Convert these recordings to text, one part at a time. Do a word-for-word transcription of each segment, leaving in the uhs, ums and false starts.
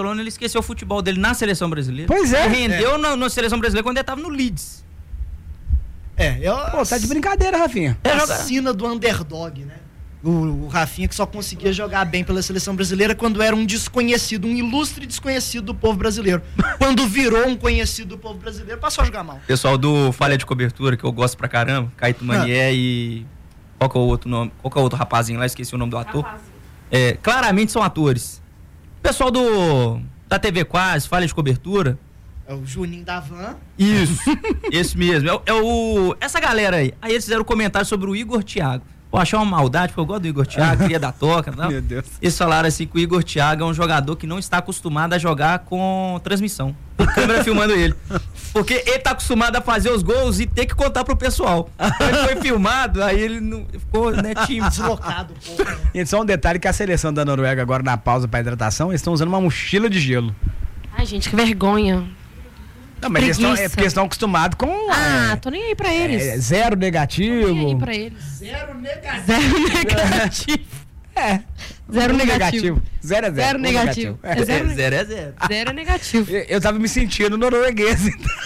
Barcelona, ele esqueceu o futebol dele na seleção brasileira. Pois é. Ele rendeu é. Na, na seleção brasileira quando ele tava no Leeds. É, eu... Pô, tá de brincadeira, Rafinha. É a sina do underdog, né? O, o Rafinha que só conseguia jogar bem pela seleção brasileira quando era um desconhecido, um ilustre desconhecido do povo brasileiro. Quando virou um conhecido do povo brasileiro, passou a jogar mal. Pessoal do Falha de Cobertura, que eu gosto pra caramba, Caíto Manier ah. e... Qual que é o outro nome? Qual que é o outro rapazinho lá? Esqueci o nome do ator. É, claramente são atores. Pessoal do... da T V Quase, Falha de Cobertura. É o Juninho da Van. Isso, esse mesmo. É, é o... Essa galera aí. Aí eles fizeram um comentário sobre o Igor Thiago. Pô, achei uma maldade, porque eu gosto do Igor Thiago, queria dar toca, tá? Meu Deus. Eles falaram assim que o Igor Thiago é um jogador que não está acostumado a jogar com transmissão. Com câmera filmando ele. Porque ele tá acostumado a fazer os gols e ter que contar pro pessoal. Ele foi filmado, aí ele não ficou, né, time deslocado. Pô, né? E só um detalhe que a seleção da Noruega agora na pausa pra hidratação, eles estão usando uma mochila de gelo. Ai, gente, que vergonha. Não, mas eles tão, é porque eles estão acostumados com... Ah, é, tô nem aí pra eles. É, zero negativo. Tô nem aí pra eles. Zero negativo. Zero negativo. É. Zero negativo. Zero é zero. Zero negativo. É zero, zero é zero. Zero é negativo. Eu, eu tava me sentindo norueguês.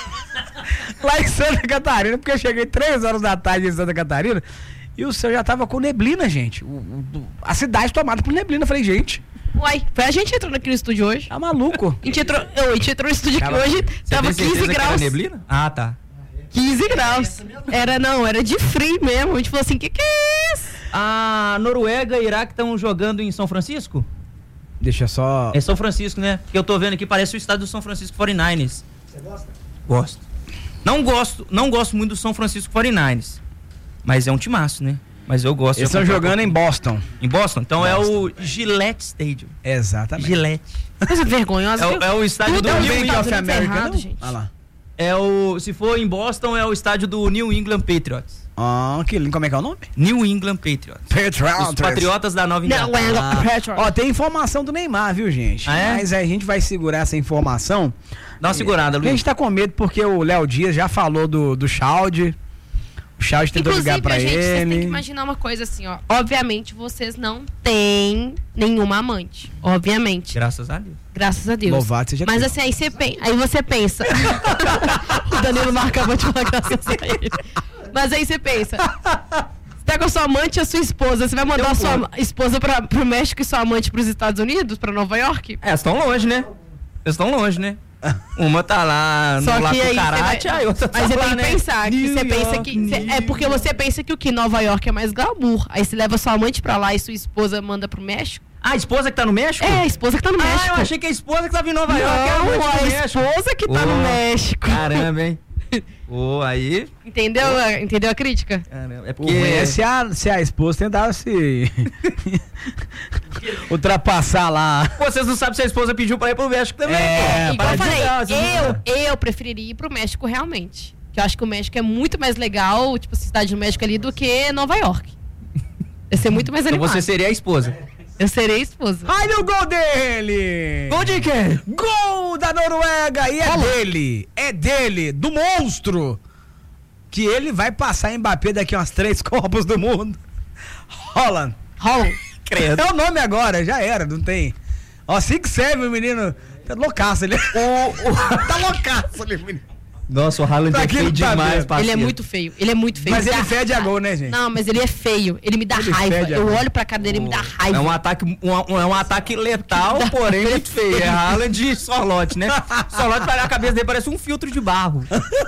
Lá em Santa Catarina, porque eu cheguei três horas da tarde em Santa Catarina e o céu já tava com neblina, gente. O, o, a cidade tomada por neblina. Eu falei, gente... Uai, a gente entrou aqui no estúdio hoje. Tá maluco? A gente entrou, eu, a gente entrou no estúdio aqui hoje, tava quinze graus. Era neblina? Ah, tá. quinze graus. Era não, era de frio mesmo. A gente falou assim, que que é isso? A Noruega e Iraque estão jogando em São Francisco? Deixa só... É São Francisco, né? Porque eu tô vendo aqui, parece o estádio do São Francisco quarenta e nove ers. Você gosta? Gosto. Não gosto, não gosto muito do São Francisco quarenta e nove ers. Mas é um timaço, né? Mas eu gosto. Eles estão jogando em Boston. Em Boston? Então Boston. É o Gillette Stadium. Exatamente. Gillette. Coisa vergonhosa. É, o- é o estádio Tudo do é New Estados England. of Unidos é America, errado, não? gente. Olha lá. É o, se for em Boston, é o estádio do New England Patriots. Ah, que lindo. Como é que é o nome? New England Patriots. Patriots. Os Patriotas da Nova Não, Inglaterra. é Ah, ó, tem informação do Neymar, viu, gente? Ah, é? Mas aí a gente vai segurar essa informação. Dá uma segurada, A Luiz. gente tá com medo porque o Léo Dias já falou do, do Chalde. O Chalde tentou Inclusive, ligar pra gente, vocês têm que ele. imaginar uma coisa assim, ó. Obviamente, vocês não têm nenhuma amante. Obviamente. Graças a Deus. Graças a Deus. Louvado seja Mas Deus. assim, aí você, pen- aí você pensa. O Danilo marca, vou te falar graças a ele. Mas aí você pensa. Você tá com a sua amante e a sua esposa. Você vai mandar a sua esposa pra, pro México e sua amante pros Estados Unidos? Pra Nova York? É, elas estão longe, né? Eles estão longe, né? Uma tá lá no Só lá que com aí karate, você vai- aí outra tá Mas você lá, tem que né? pensar que New você pensa York, que. cê- é New porque você pensa que o que Nova York é mais glamour. Aí você leva sua amante pra lá e sua esposa manda pro México. Ah, a esposa que tá no México? É, a esposa que tá no Ah, México. eu achei que a esposa que tava em Nova York era Não, amante do a México. esposa que tá Ô, no México. Caramba, hein? Ô, aí... Entendeu? Entendeu a crítica? Caramba, é Porque porque... se a, se a esposa tentava se ultrapassar lá. Pô, vocês não sabem se a esposa pediu pra ir pro México também. É, pô. Igual eu Para de falei, jogar, vocês não sabem. eu, eu preferiria ir pro México realmente. Que eu acho que o México é muito mais legal, tipo, a cidade do México ali, do que Nova York. Ia ser muito mais Então animado. você seria a esposa. Eu serei esposa. Olha o gol dele! Gol de quem? Gol da Noruega! E é dele! É dele! Do monstro! Que ele vai passar Mbappé daqui umas três Copas do Mundo. Holland. Holland. Credo. É o nome agora, já era, não tem. Ó, assim que serve o menino. Tá loucaço ele. Tá loucaço ali, menino. Nossa, o Haaland Pra é quem feio não tá demais, vendo. parceiro. Ele é muito feio. Ele é muito feio. Mas Me ele dá- fede a gol, né, gente? Não, mas ele é feio. Ele me dá Ele raiva. fede a Eu gol. olho pra cara dele e me dá raiva. É um ataque, um, um- é um ataque letal, porém muito feio. É Haaland e Sorlote, né? Sorlote, a cabeça dele parece um filtro de barro.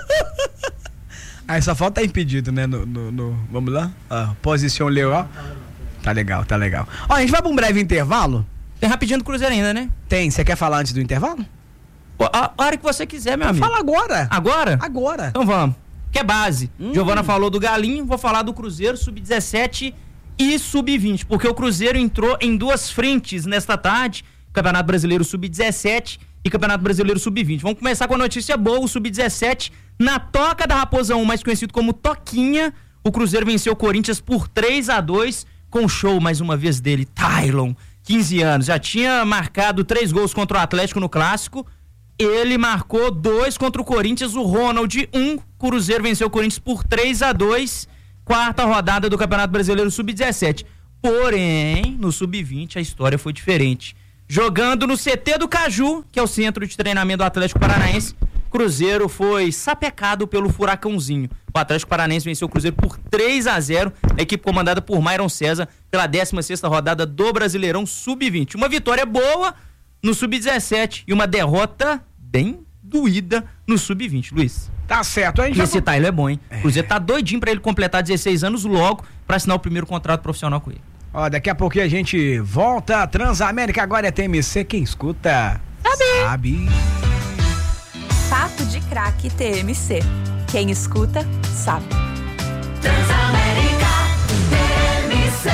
Aí só falta impedido, né? No, no, no- vamos lá? Ah, posição legal. Tá legal, tá legal. Ó, a gente vai pra um breve intervalo? Tem rapidinho do Cruzeiro ainda, né? Tem. Você quer falar antes do intervalo? Pô, a a hora que você quiser, meu amigo. Fala agora. Agora? Agora. Então vamos. Que é base. Hum. Giovana falou do Galinho, vou falar do Cruzeiro, sub dezessete e sub vinte. Porque o Cruzeiro entrou em duas frentes nesta tarde. Campeonato Brasileiro sub dezessete e Campeonato Brasileiro sub vinte. Vamos começar com a notícia boa. O sub dezessete, na Toca da Raposa um, mais conhecido como Toquinha, o Cruzeiro venceu o Corinthians por três a dois, com show mais uma vez dele, Tylon, quinze anos. Já tinha marcado três gols contra o Atlético no Clássico. Ele marcou dois contra o Corinthians, o Ronald, um. Cruzeiro venceu o Corinthians por três a dois, quarta rodada do Campeonato Brasileiro sub dezessete. Porém, no sub vinte a história foi diferente. Jogando no C T do Caju, que é o centro de treinamento do Atlético Paranaense, Cruzeiro foi sapecado pelo Furacãozinho. O Atlético Paranaense venceu o Cruzeiro por três a zero, a equipe comandada por Myron César, pela décima sexta rodada do Brasileirão sub vinte. Uma vitória boa no sub dezessete e uma derrota bem doída no sub vinte, Luiz. Tá certo. A gente e esse vai... Tailo é bom, hein? O Cruzeiro tá doidinho pra ele completar dezesseis anos logo pra assinar o primeiro contrato profissional com ele. Ó, daqui a pouquinho a gente volta. Transamérica agora é T M C. Quem escuta sabe. sabe. Papo de Craque T M C. Quem escuta, sabe. Transamérica T M C.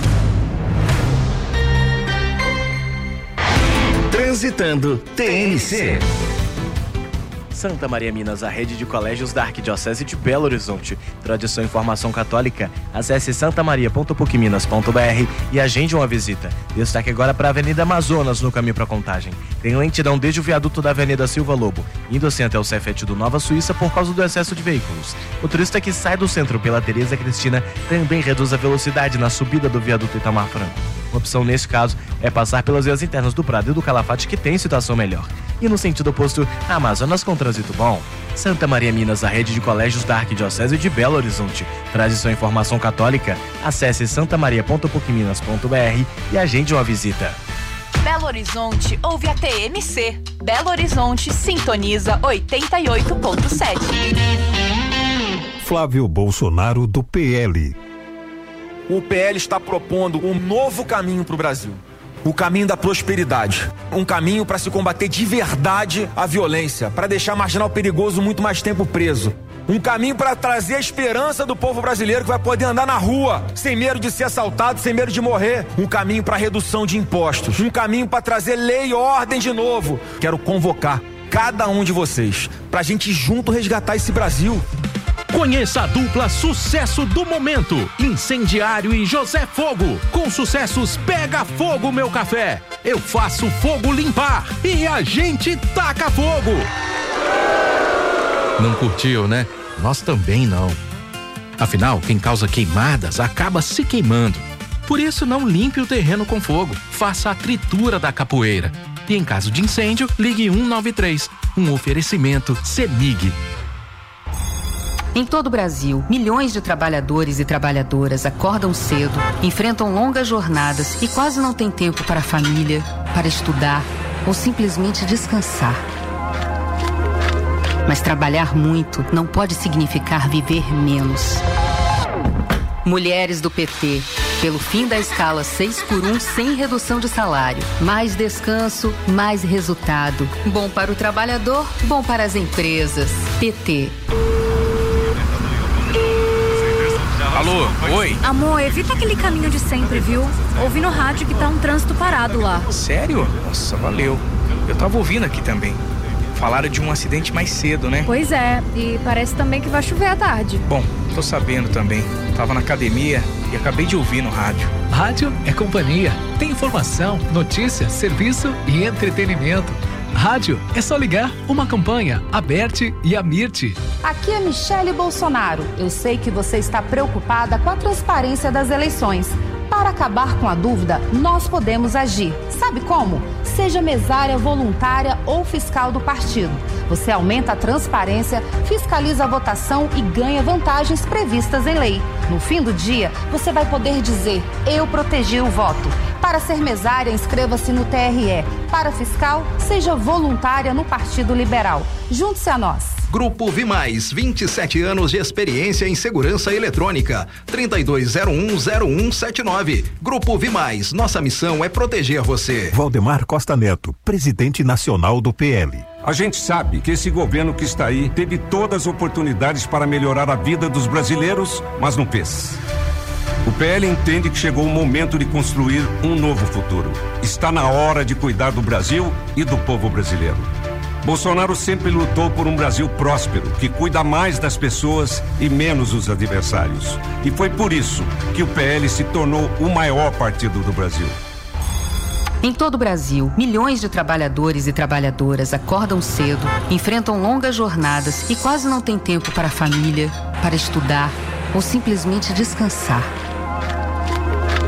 Transitando T M C. Santa Maria Minas, a rede de colégios da Arquidiocese de Belo Horizonte. Tradição e formação católica. Acesse santamaria ponto puc minas ponto b r e agende uma visita. Destaque agora para a Avenida Amazonas, no caminho para Contagem. Tem lentidão desde o viaduto da Avenida Silva Lobo, indo assim até o Cefet do Nova Suíça por causa do excesso de veículos. O turista que sai do centro pela Tereza Cristina também reduz a velocidade na subida do viaduto Itamar Franco. Uma opção nesse caso é passar pelas vias internas do Prado e do Calafate, que tem situação melhor. E no sentido oposto, a Amazonas com trânsito bom. Santa Maria Minas, a rede de colégios da Arquidiocese de Belo Horizonte. Tradição e formação católica. Acesse santamaria ponto puc minas ponto b r e agende uma visita. Belo Horizonte ouve a T M C. Belo Horizonte sintoniza oitenta e oito ponto sete. Flávio Bolsonaro do P L. O P L está propondo um novo caminho para o Brasil. O caminho da prosperidade. Um caminho para se combater de verdade a violência, para deixar marginal perigoso muito mais tempo preso. Um caminho para trazer a esperança do povo brasileiro que vai poder andar na rua, sem medo de ser assaltado, sem medo de morrer. Um caminho para redução de impostos. Um caminho para trazer lei e ordem de novo. Quero convocar cada um de vocês para a gente junto resgatar esse Brasil. Conheça a dupla Sucesso do Momento, Incendiário e José Fogo. Com sucessos Pega Fogo Meu Café, Eu Faço Fogo Limpar e A Gente Taca Fogo. Não curtiu, né? Nós também não. Afinal, quem causa queimadas acaba se queimando. Por isso, não limpe o terreno com fogo. Faça a tritura da capoeira. E em caso de incêndio, ligue um nove três. Um oferecimento CEMIG. Em todo o Brasil, milhões de trabalhadores e trabalhadoras acordam cedo, enfrentam longas jornadas e quase não têm tempo para a família, para estudar ou simplesmente descansar. Mas trabalhar muito não pode significar viver menos. Mulheres do P T, pelo fim da escala seis por um sem redução de salário. Mais descanso, mais resultado. Bom para o trabalhador, bom para as empresas. P T. Alô, oi? Amor, evita aquele caminho de sempre, viu? Ouvi no rádio que tá um trânsito parado lá. Sério? Nossa, valeu. Eu tava ouvindo aqui também. Falaram de um acidente mais cedo, né? Pois é, e parece também que vai chover à tarde. Bom, tô sabendo também. Tava na academia e acabei de ouvir no rádio. Rádio é companhia. Tem informação, notícia, serviço e entretenimento. Rádio é só ligar uma campanha, Aberte e Amirte. Aqui é Michele Bolsonaro. Eu sei que você está preocupada com a transparência das eleições. Para acabar com a dúvida, nós podemos agir. Sabe como? Seja mesária voluntária ou fiscal do partido. Você aumenta a transparência, fiscaliza a votação e ganha vantagens previstas em lei. No fim do dia, você vai poder dizer: eu protegi o voto. Para ser mesária, inscreva-se no T R E. Para fiscal, seja voluntária no Partido Liberal. Junte-se a nós. Grupo Vimais, vinte e sete anos de experiência em segurança eletrônica. trinta e dois zero um zero um sete nove. Grupo Vimais, nossa missão é proteger você. Valdemar Costa Neto, presidente nacional do P L. A gente sabe que esse governo que está aí teve todas as oportunidades para melhorar a vida dos brasileiros, mas não fez. O P L entende que chegou o momento de construir um novo futuro. Está na hora de cuidar do Brasil e do povo brasileiro. Bolsonaro sempre lutou por um Brasil próspero, que cuida mais das pessoas e menos dos adversários. E foi por isso que o P L se tornou o maior partido do Brasil. Em todo o Brasil, milhões de trabalhadores e trabalhadoras acordam cedo, enfrentam longas jornadas e quase não têm tempo para a família, para estudar ou simplesmente descansar.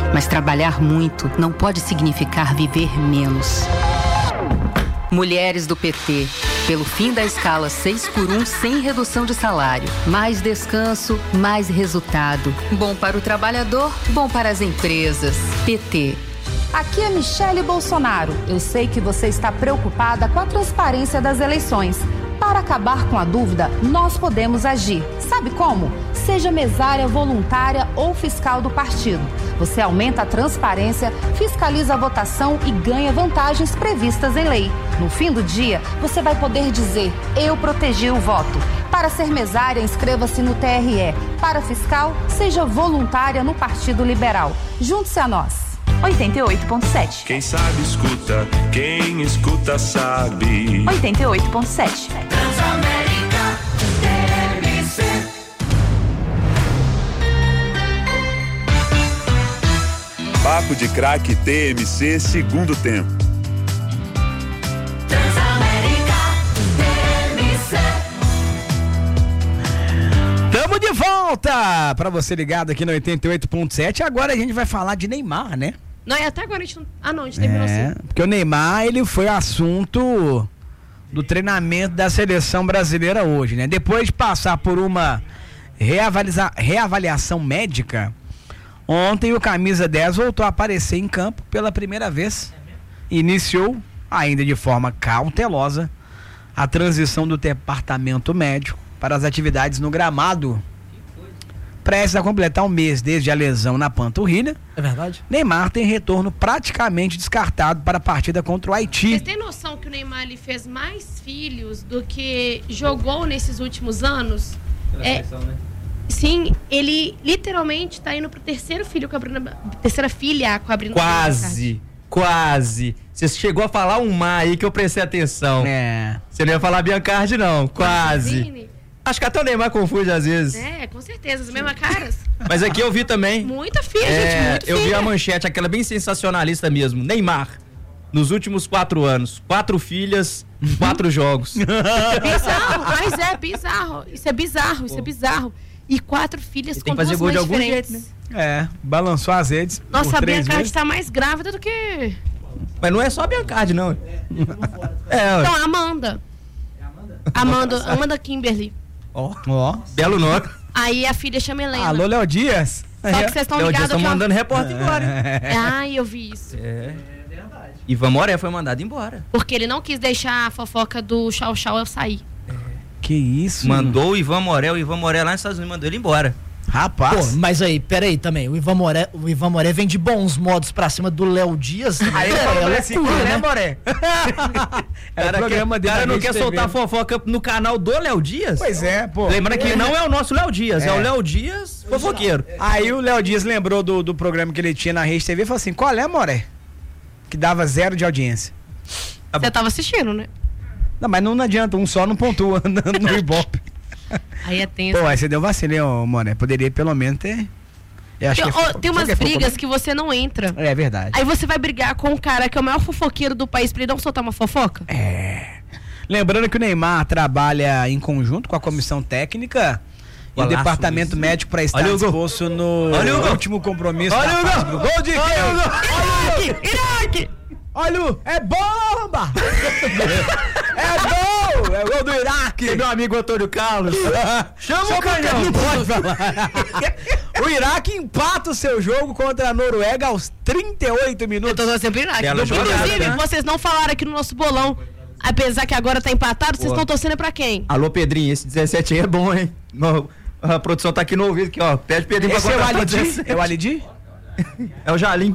Mas trabalhar muito não pode significar viver menos. Mulheres do P T, pelo fim da escala seis por um sem redução de salário. Mais descanso, mais resultado. Bom para o trabalhador, bom para as empresas. P T. Aqui é Michele Bolsonaro. Eu sei que você está preocupada com a transparência das eleições. Para acabar com a dúvida, nós podemos agir. Sabe como? Seja mesária voluntária ou fiscal do partido. Você aumenta a transparência, fiscaliza a votação e ganha vantagens previstas em lei. No fim do dia, você vai poder dizer: eu protegi o voto. Para ser mesária, inscreva-se no T R E. Para fiscal, seja voluntária no Partido Liberal. Junte-se a nós. oitenta e oito ponto sete. Quem sabe escuta, quem escuta sabe. oitenta e oito ponto sete. Transamérica T M C. Papo de Craque T M C, segundo tempo. Transamérica T M C. Tamo de volta pra você ligado aqui no oitenta e oito ponto sete. Agora a gente vai falar de Neymar, né? Não, e até agora a gente não... Ah, não, a gente terminou É, assim. porque o Neymar, ele foi assunto do treinamento da seleção brasileira hoje, né? Depois de passar por uma reavaliza- reavaliação médica, ontem o camisa dez voltou a aparecer em campo pela primeira vez. Iniciou, ainda de forma cautelosa, a transição do departamento médico para as atividades no gramado. Prestes a completar um mês desde a lesão na panturrilha. É verdade? Neymar tem retorno praticamente descartado para a partida contra o Haiti. Vocês têm noção que o Neymar ele fez mais filhos do que jogou nesses últimos anos? É, né? sim, ele literalmente está indo pro terceiro filho com a Bruna, terceira filha com a Bruna. Quase, quase. Você chegou a falar um mar aí que eu prestei atenção. É. Você não ia falar Biancardi, não. Quase. Vini. Acho que até o Neymar confunde às vezes. É, com certeza, as mesmas caras. Mas aqui eu vi também. Muita filha, É, gente, muito eu filha. vi a manchete, aquela bem sensacionalista mesmo. Neymar, nos últimos quatro anos, quatro filhas, quatro jogos. Bizarro, mas é bizarro. Isso é bizarro, isso é bizarro. E quatro filhas Ele com tem que fazer duas gol de mães algum diferentes. jeito, né? É, balançou as redes. Nossa, por a três Biancardi vezes. tá mais grávida do que... Mas não é só a Biancardi, não. É, Então, a Amanda. Amanda, Amanda Kimberly. Ó, ó. Belo nome. Aí a filha chama Helena. Alô, Léo Dias. Só que vocês estão Léo ligados Dias estão que... mandando repórter embora. É. Ai, eu vi isso. É. Ivan Moré foi mandado embora. Porque ele não quis deixar a fofoca do Chau Chau eu sair. Que isso? Mandou o Ivan Moré, o Ivan Moré lá nos Estados Unidos mandou ele embora. Rapaz. Pô, mas aí, peraí também. O Ivan Moré, o Ivan Moré vem de bons modos pra cima do Léo Dias. Aí ele é, falou é assim, loucura, né, né? Moré? É o programa O dele cara na não Rede quer T V. soltar fofoca no canal do Léo Dias? Pois é, pô. Lembrando que não é o nosso Léo Dias, é, É. o Léo Dias fofoqueiro. Aí o Léo Dias lembrou do, do programa que ele tinha na Rede T V e falou assim: qual é, Moré? Que dava zero de audiência. Você tava assistindo, né? Não, mas não adianta, um só não pontua no, no Ibope. Aí é tenso. Pô, aí você deu vacilo, hein, ô, Moré? Poderia pelo menos ter. Eu acho Tem, que é ó, fo- tem umas sabe que é brigas fofoca? que você não entra. É verdade. Aí você vai brigar com o cara que é o maior fofoqueiro do país pra ele não soltar uma fofoca? É. Lembrando que o Neymar trabalha em conjunto com a comissão técnica e o Golaço, departamento Luiz. médico para estar Olha o gol. disposto no Olha o gol. último compromisso. Olha da o fase gol. do gol de Olha quem? o gol. Iraque! Iraque! Olha o... É bomba! É gol! É gol do Iraque! Meu amigo Antônio Carlos. Chama, Chama o canhão. Não pode falar. O Iraque empata o seu jogo contra a Noruega aos trinta e oito minutos. Eu tô sempre Iraque. Bela jogada, Inclusive, né? vocês não falaram aqui no nosso bolão. Apesar que agora tá empatado, vocês Boa. estão torcendo pra quem? Alô, Pedrinho, esse dezessete aí é bom, hein? No- a produção tá aqui no ouvido, aqui, ó. Pede Pedrinho Esse é pra o contar pra Alidi? dezessete. É o Alidi? É o Jalim.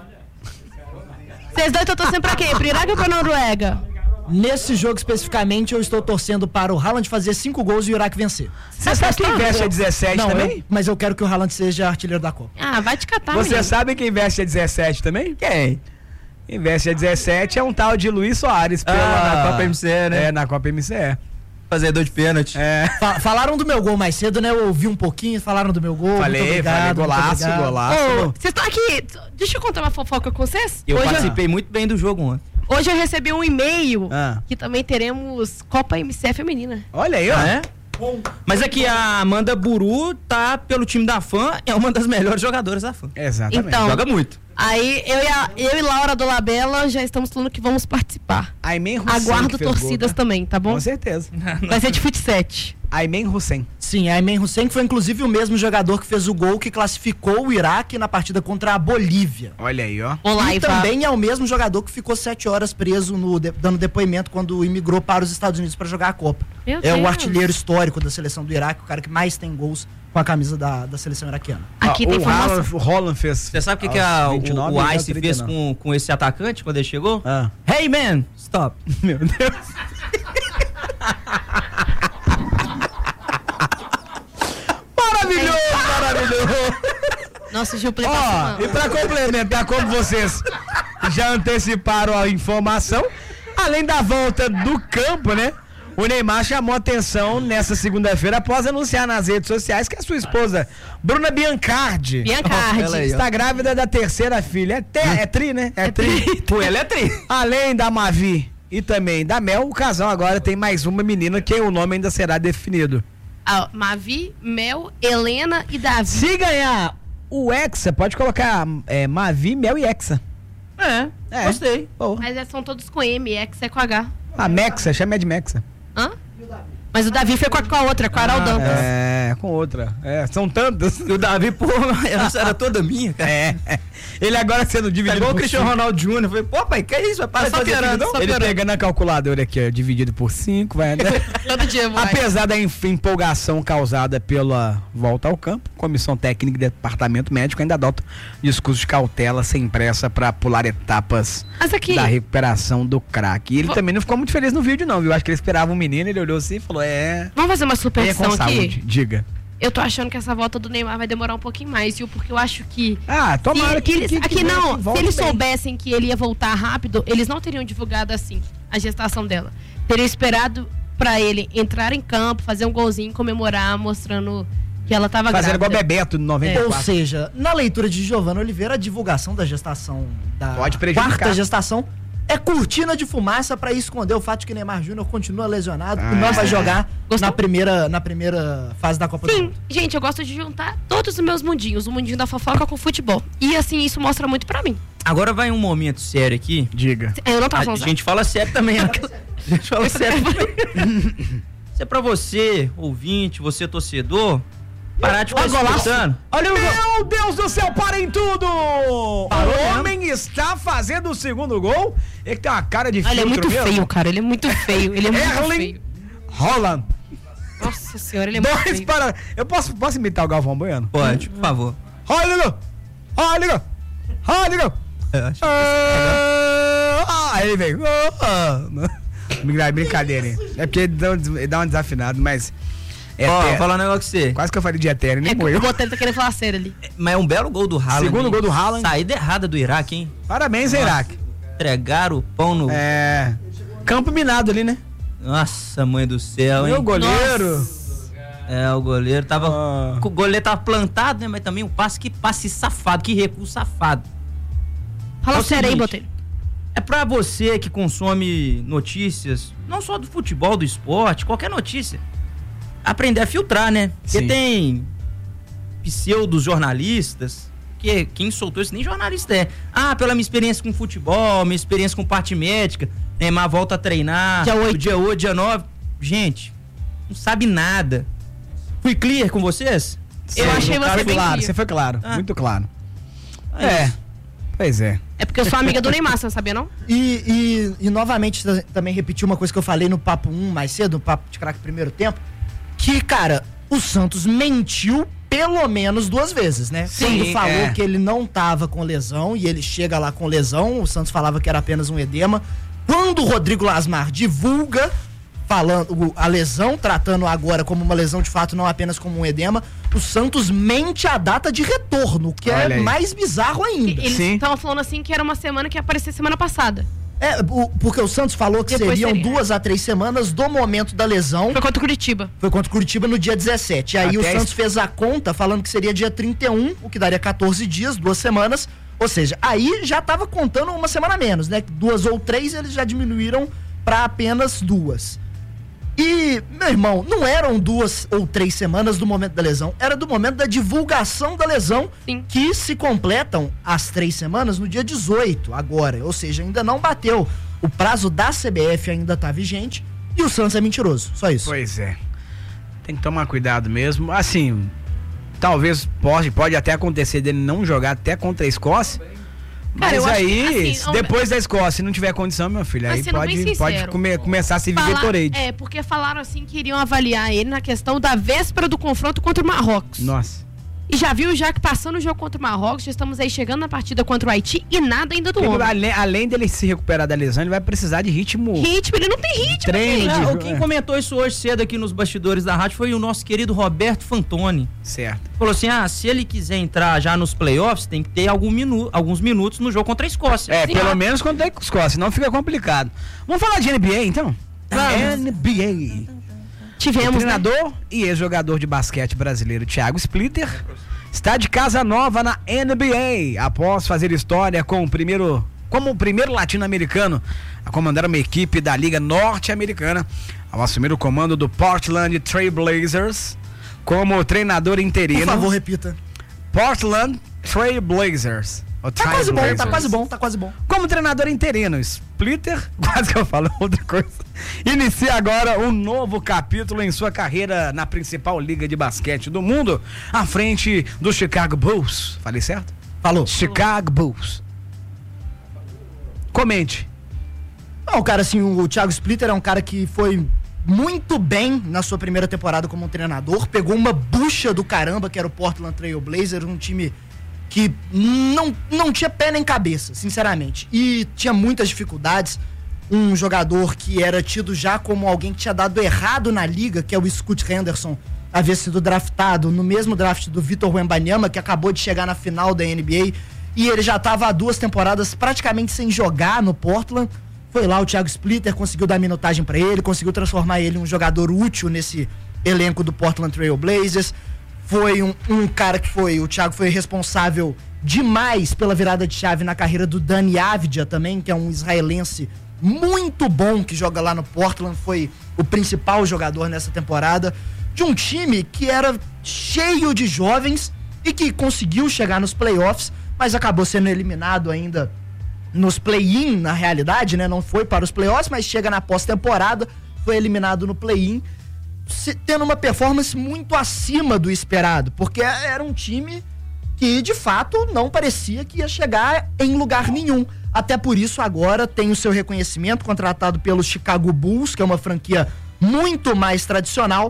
Vocês dois estão torcendo pra quem? Pro Iraque ou pra Noruega? Nesse jogo especificamente, eu estou torcendo para o Haaland fazer cinco gols e o Iraque vencer. Você sabe quem veste a dezessete Não, também? eu- mas eu quero que o Haaland seja artilheiro da Copa. Ah, vai te catar, Você menino. sabe quem veste a dezessete também? Quem? Quem veste a dezessete é um tal de Luiz Soares. Pela, Ah, na Copa M C E, né? É, na Copa M C E. Fazedor de pênalti. É. Fa- falaram do meu gol mais cedo, né? Eu ouvi um pouquinho, falaram do meu gol. Falei, muito obrigado, falei, muito golaço, obrigado. golaço. Ô, vocês estão aqui. Deixa eu contar uma fofoca com vocês. Eu hoje, participei muito bem do jogo ontem. hoje eu recebi um e-mail Ah. que também teremos Copa M C E feminina. Olha aí, ó. Ah, é? Mas aqui a Amanda Buru tá pelo time da Fã, é uma das melhores jogadoras da Fã. Exatamente. Então, Joga muito. Aí eu e, a, eu e Laura do Labela já estamos falando que vamos participar. Aymen Hussein. Aguardo que fez torcidas gol, tá? também, tá bom? Com certeza. Vai ser de fut sete. Aymen Hussein. Sim, Aymen Hussein, que foi inclusive o mesmo jogador que fez o gol que classificou o Iraque na partida contra a Bolívia. Olha aí, ó. Olá, e Iva. também é o mesmo jogador que ficou sete horas preso, no, de, dando depoimento quando imigrou para os Estados Unidos para jogar a Copa. Meu é Deus. o artilheiro histórico da seleção do Iraque, o cara que mais tem gols com a camisa da, da seleção iraquiana. Aqui Ah, tem o informação. Holland, o Holland fez. Você sabe o que, que a, vinte e nove, o, o já Ice trinta e fez nove. com, com esse atacante quando ele chegou? Ah. Hey man, stop. Meu Deus. Maravilhoso, maravilhoso. Nossa, Gil, play Ó, e pra complementar, como vocês já anteciparam a informação, além da volta do campo, né? O Neymar chamou atenção nessa segunda-feira após anunciar nas redes sociais que a sua esposa, Bruna Biancardi, Biancardi. ela aí, está grávida da terceira filha. É, te, é tri, né? É tri. Pô, ela é tri. Além da Mavi e também da Mel, o casal agora tem mais uma menina que o nome ainda será definido. Ah, Mavi, Mel, Helena e Davi. Se ganhar o Hexa, pode colocar é, Mavi, Mel e Hexa. É, É. gostei. Boa. Mas é, são todos com M, X é com H. A Mexa, chama de Mexa. Hã? Mas o Davi foi com a, com a outra, com a Aral Dantas. É, com outra. É, são tantas. E o Davi, pô, essa era toda minha, cara. É. Ele agora sendo É dividido igual o por Cristiano cinco. Ronaldo Júnior Falei, pô, pai, que isso? Vai parar de Só fazer piorando, aquilo, não? Ele pegando a calculadora aqui, ó, dividido por cinco, vai, né? Todo dia, vai. Apesar da enf- empolgação causada pela volta ao campo, comissão técnica e departamento médico ainda adota discurso de cautela sem pressa para pular etapas Mas aqui, da recuperação do craque. E ele Vou- também não ficou muito feliz no vídeo, não, viu? Acho que ele esperava um menino, ele olhou assim e falou: é. vamos fazer uma Venha superstição com saúde, aqui? diga. Eu tô achando que essa volta do Neymar vai demorar um pouquinho mais, viu? Porque eu acho que... Ah, tomara se que, eles, que, que aqui não, que se volte eles bem. soubessem que ele ia voltar rápido, eles não teriam divulgado assim a gestação dela. Teriam esperado pra ele entrar em campo, fazer um golzinho, comemorar, mostrando que ela tava Fazendo igual grávida. Bebeto no noventa e Ou quatro. seja, na leitura de Giovanna Oliveira, a divulgação da gestação da Pode prejudicar. quarta gestação é cortina de fumaça para esconder o fato de que Neymar Júnior continua lesionado Ah, e não é. vai jogar Gostou? na primeira, na primeira fase da Copa do Sim, Mundo. gente, eu gosto de juntar todos os meus mundinhos, o mundinho da fofoca com o futebol. E assim, isso mostra muito pra mim. Agora vai um momento sério aqui. Diga. Eu não tava A falando gente fala sério também. né? A gente fala sério também. Isso é pra você, ouvinte, você torcedor, parar de ficar Olha o golaço. escutando. Olha o Meu Deus do céu, parem tudo! Parou, o homem está fazendo o segundo gol. Ele tem uma cara de Olha, ele é filtro muito mesmo. feio, cara. Ele é muito feio. Ele é muito Erling feio. Haaland. Nossa senhora, ele é muito Dois feio. para... Eu posso, posso imitar o Galvão Bueno? Pode, por favor. Haaland! Haaland! Haaland! Eu acho que Ah, aí ele veio. Ah, ah. Brincadeira, hein? É porque ele dá um, des- ele dá um desafinado, mas... É Ó, ter- vou falar um negócio com você. Quase que eu falei de eterno, nem É que morreu. o Botelho tá querendo falar sério ali. Mas é um belo gol do Haaland. Segundo hein? gol do Haaland. Saída errada do Iraque, hein? Parabéns, Nossa. Iraque. Entregaram o pão no... É... Campo minado ali, né? Nossa, mãe do céu, hein? Meu goleiro. É, o goleiro tava... Ah. O goleiro tava plantado, né? Mas também um passe, que passe safado, que recuo safado. Fala É o sério aí, seguinte, Botelho. É pra você que consome notícias, não só do futebol, do esporte, qualquer notícia, aprender a filtrar, né? Porque Sim. tem pseudos jornalistas, que quem soltou isso nem jornalista é. Ah, pela minha experiência com futebol, minha experiência com parte médica, Neymar volta a treinar, Dia oito. no dia oito, dia nove. Gente, não sabe nada. Fui clear com vocês? Eu achei Tá você bem claro, clear. você foi claro, Ah. muito claro. É É, isso. pois é. É porque eu sou amiga do Neymar, você não sabia, não? E, e, e novamente t- também repetir uma coisa que eu falei no Papo um mais cedo, no Papo de Craque Primeiro Tempo, que, cara, o Santos mentiu pelo menos duas vezes, né? Sim, Quando falou é. que ele não tava com lesão e ele chega lá com lesão, o Santos falava que era apenas um edema. Quando o Rodrigo Lasmar divulga falando o- a lesão, tratando agora como uma lesão de fato, não apenas como um edema, o Santos mente a data de retorno, o que Olha é aí. mais bizarro ainda. Eles Sim. estavam falando assim que era uma semana que ia aparecer semana passada. É, o- porque o Santos falou que Depois seriam seria. duas a três semanas do momento da lesão. Foi contra o Curitiba. Foi contra o Curitiba no dia dezessete. E aí Até o isso. Santos fez a conta falando que seria dia trinta e um, o que daria quatorze dias, duas semanas. Ou seja, aí já tava contando uma semana a menos, né? Duas ou três eles já diminuíram para apenas duas. E, meu irmão, não eram duas ou três semanas do momento da lesão, era do momento da divulgação da lesão, Sim. que se completam as três semanas no dia dezoito, agora. Ou seja, ainda não bateu. O prazo da C B F ainda tá vigente e o Santos é mentiroso, só isso. Pois é. Tem que tomar cuidado mesmo. Assim, talvez pode, pode até acontecer dele não jogar até contra a Escócia. Cara, mas aí, que, assim, depois da Escócia, se não tiver condição, meu filho, aí pode, pode come, começar a se viver Gatorade. É, porque falaram assim que iriam avaliar ele na questão da véspera do confronto contra o Marrocos. Nossa. E já viu, já que passando o jogo contra o Marrocos, já estamos aí chegando na partida contra o Haiti e nada ainda do homem. Além, além dele se recuperar da lesão, ele vai precisar de ritmo. Ritmo, ele não tem ritmo. Treino. É, quem comentou isso hoje cedo aqui nos bastidores da rádio foi o nosso querido Roberto Fantoni. Certo. Falou assim, ah, se ele quiser entrar já nos playoffs, tem que ter algum minu, alguns minutos no jogo contra a Escócia. É, Sim, pelo ah. menos contra a Escócia, senão fica complicado. Vamos falar de N B A, então? Vamos. N B A. Tivemos, o treinador né? e ex-jogador de basquete brasileiro Thiago Splitter está de casa nova na N B A, após fazer história com o primeiro, como o primeiro latino-americano a comandar uma equipe da Liga Norte-Americana, ao assumir o comando do Portland Trail Blazers como treinador interino. Por favor, repita. Portland Trail Blazers. Tá quase bom, tá quase bom, tá quase bom. Como treinador interino, Splitter, quase que eu falo outra coisa, inicia agora um novo capítulo em sua carreira na principal liga de basquete do mundo, à frente do Chicago Bulls. Falei certo? Falou. Chicago Bulls. Comente. Não, cara, assim, o Thiago Splitter é um cara que foi muito bem na sua primeira temporada como treinador, pegou uma bucha do caramba, que era o Portland Trail Blazers, um time que não, não tinha pé nem cabeça, sinceramente, e tinha muitas dificuldades. Um jogador que era tido já como alguém que tinha dado errado na liga, que é o Scoot Henderson, havia sido draftado no mesmo draft do Vitor Wembanyama, que acabou de chegar na final da N B A, e ele já estava há duas temporadas praticamente sem jogar no Portland. Foi lá o Thiago Splitter, conseguiu dar minutagem para ele, conseguiu transformar ele em um jogador útil nesse elenco do Portland Trail Blazers. Foi um, um cara que foi, o Thiago foi responsável demais pela virada de chave na carreira do Dani Avdija também, que é um israelense muito bom que joga lá no Portland, foi o principal jogador nessa temporada, de um time que era cheio de jovens e que conseguiu chegar nos playoffs, mas acabou sendo eliminado ainda nos play-in, na realidade, né? Não foi para os playoffs, mas chega na pós-temporada, foi eliminado no play-in, tendo uma performance muito acima do esperado, porque era um time que de fato não parecia que ia chegar em lugar nenhum. Até por isso agora tem o seu reconhecimento, contratado pelo Chicago Bulls, que é uma franquia muito mais tradicional,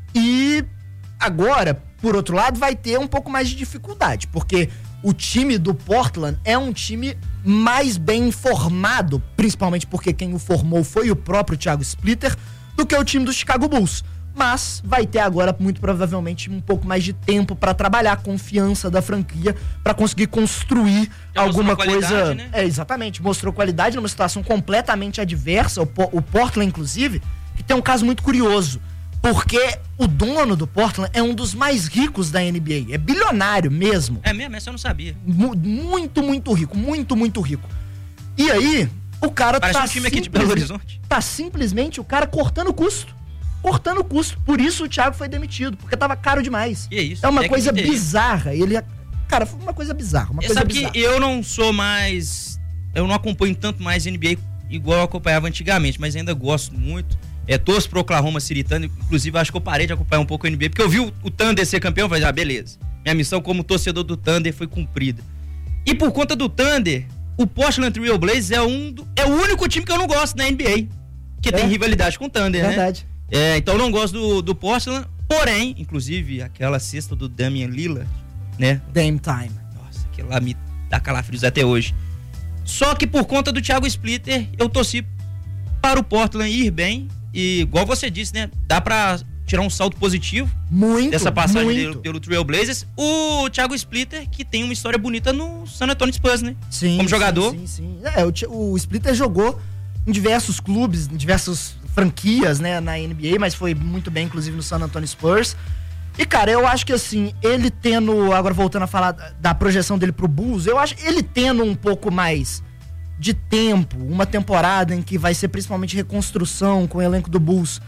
e agora, por outro lado, vai ter um pouco mais de dificuldade, porque o time do Portland é um time mais bem formado, principalmente porque quem o formou foi o próprio Thiago Splitter, do que o time do Chicago Bulls. Mas vai ter agora, muito provavelmente, um pouco mais de tempo para trabalhar, confiança da franquia, para conseguir construir Já alguma coisa. Né? É, exatamente. Mostrou qualidade numa situação completamente adversa. O, o Portland, inclusive, que tem um caso muito curioso, porque o dono do Portland é um dos mais ricos da N B A. É bilionário mesmo. É mesmo? Essa eu não sabia. M- muito, muito rico. Muito, muito rico. E aí, o cara Parece tá. um time aqui de Belo Horizonte. Tá simplesmente o cara cortando custo. Cortando custo. Por isso o Thiago foi demitido, porque tava caro demais. Que isso? É uma é coisa que bizarra. Ele, cara, foi uma coisa bizarra. Uma Você coisa sabe bizarra. que eu não sou mais. Eu não acompanho tanto mais N B A igual eu acompanhava antigamente, mas ainda gosto muito. É, torço pro Oklahoma City Thunder. Inclusive, acho que eu parei de acompanhar um pouco o N B A, porque eu vi o, o Thunder ser campeão. Eu falei, ah, beleza. Minha missão como torcedor do Thunder foi cumprida. E por conta do Thunder, o Portland Trail Blazers é, um do, é o único time que eu não gosto na N B A, que é? tem rivalidade com o Thunder, Verdade. né? É, então eu não gosto do, do Portland, porém, inclusive, aquela cesta do Damian Lillard, né? Dame time. Nossa, aquilo lá me dá calafrios até hoje. Só que por conta do Thiago Splitter, eu torci para o Portland ir bem. E igual você disse, né? Dá pra tirar um saldo positivo muito, dessa passagem muito. dele pelo Trail Blazers. O Thiago Splitter, que tem uma história bonita no San Antonio Spurs, né? Sim. Como jogador. Sim, sim, sim. É, o, o Splitter jogou em diversos clubes, em diversas franquias, né, na N B A, mas foi muito bem, inclusive, no San Antonio Spurs. E, cara, eu acho que, assim, ele tendo, agora voltando a falar da projeção dele pro Bulls, eu acho ele tendo um pouco mais de tempo, uma temporada em que vai ser principalmente reconstrução com o elenco do Bulls,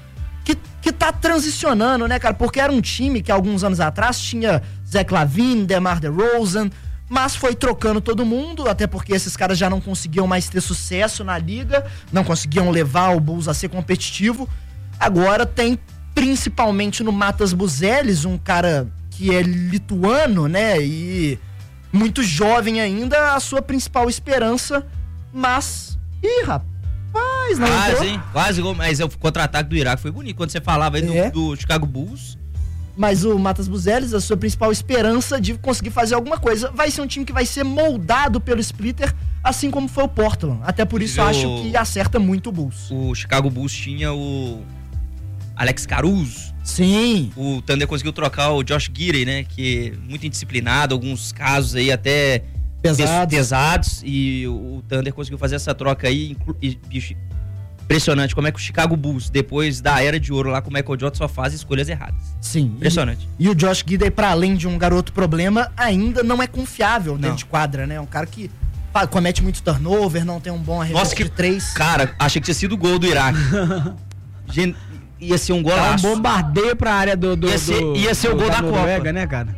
que, que tá transicionando, né, cara? Porque era um time que alguns anos atrás tinha Zach LaVine, DeMar DeRozan, mas foi trocando todo mundo, até porque esses caras já não conseguiam mais ter sucesso na liga, não conseguiam levar o Bulls a ser competitivo. Agora tem, principalmente no Matas Buzelis, um cara que é lituano, né, e muito jovem ainda, a sua principal esperança, mas... Ih, rapaz, não Quase, entrou? hein? Quase, gol, mas o contra-ataque do Iraque foi bonito. Quando você falava aí do, É. do Chicago Bulls. Mas o Matas Buzelis, a sua principal esperança de conseguir fazer alguma coisa, vai ser um time que vai ser moldado pelo Splitter, assim como foi o Portland. Até por isso eu Eu- acho que acerta muito o Bulls. O Chicago Bulls tinha o Alex Caruso. Sim. O Thunder conseguiu trocar o Josh Giddey, né? Que é muito indisciplinado, alguns casos aí até Pesados. pesados. E o Thunder conseguiu fazer essa troca aí. inclu- E, bicho, impressionante como é que o Chicago Bulls, depois da era de ouro lá com o Michael Jordan, só faz escolhas erradas. Sim. Impressionante. E, e o Josh Giddey, pra além de um garoto problema, ainda não é confiável dentro Não. de quadra, né? É um cara que pá, comete muito turnover, não tem um bom arremesso Nossa, que de três. Cara, achei que tinha sido o gol do Iraque. Gen- ia ser um Tá um golaço. bombardeio pra área do. do Ia ser- do- ia ser o do- gol da Noruega, Copa. né, cara?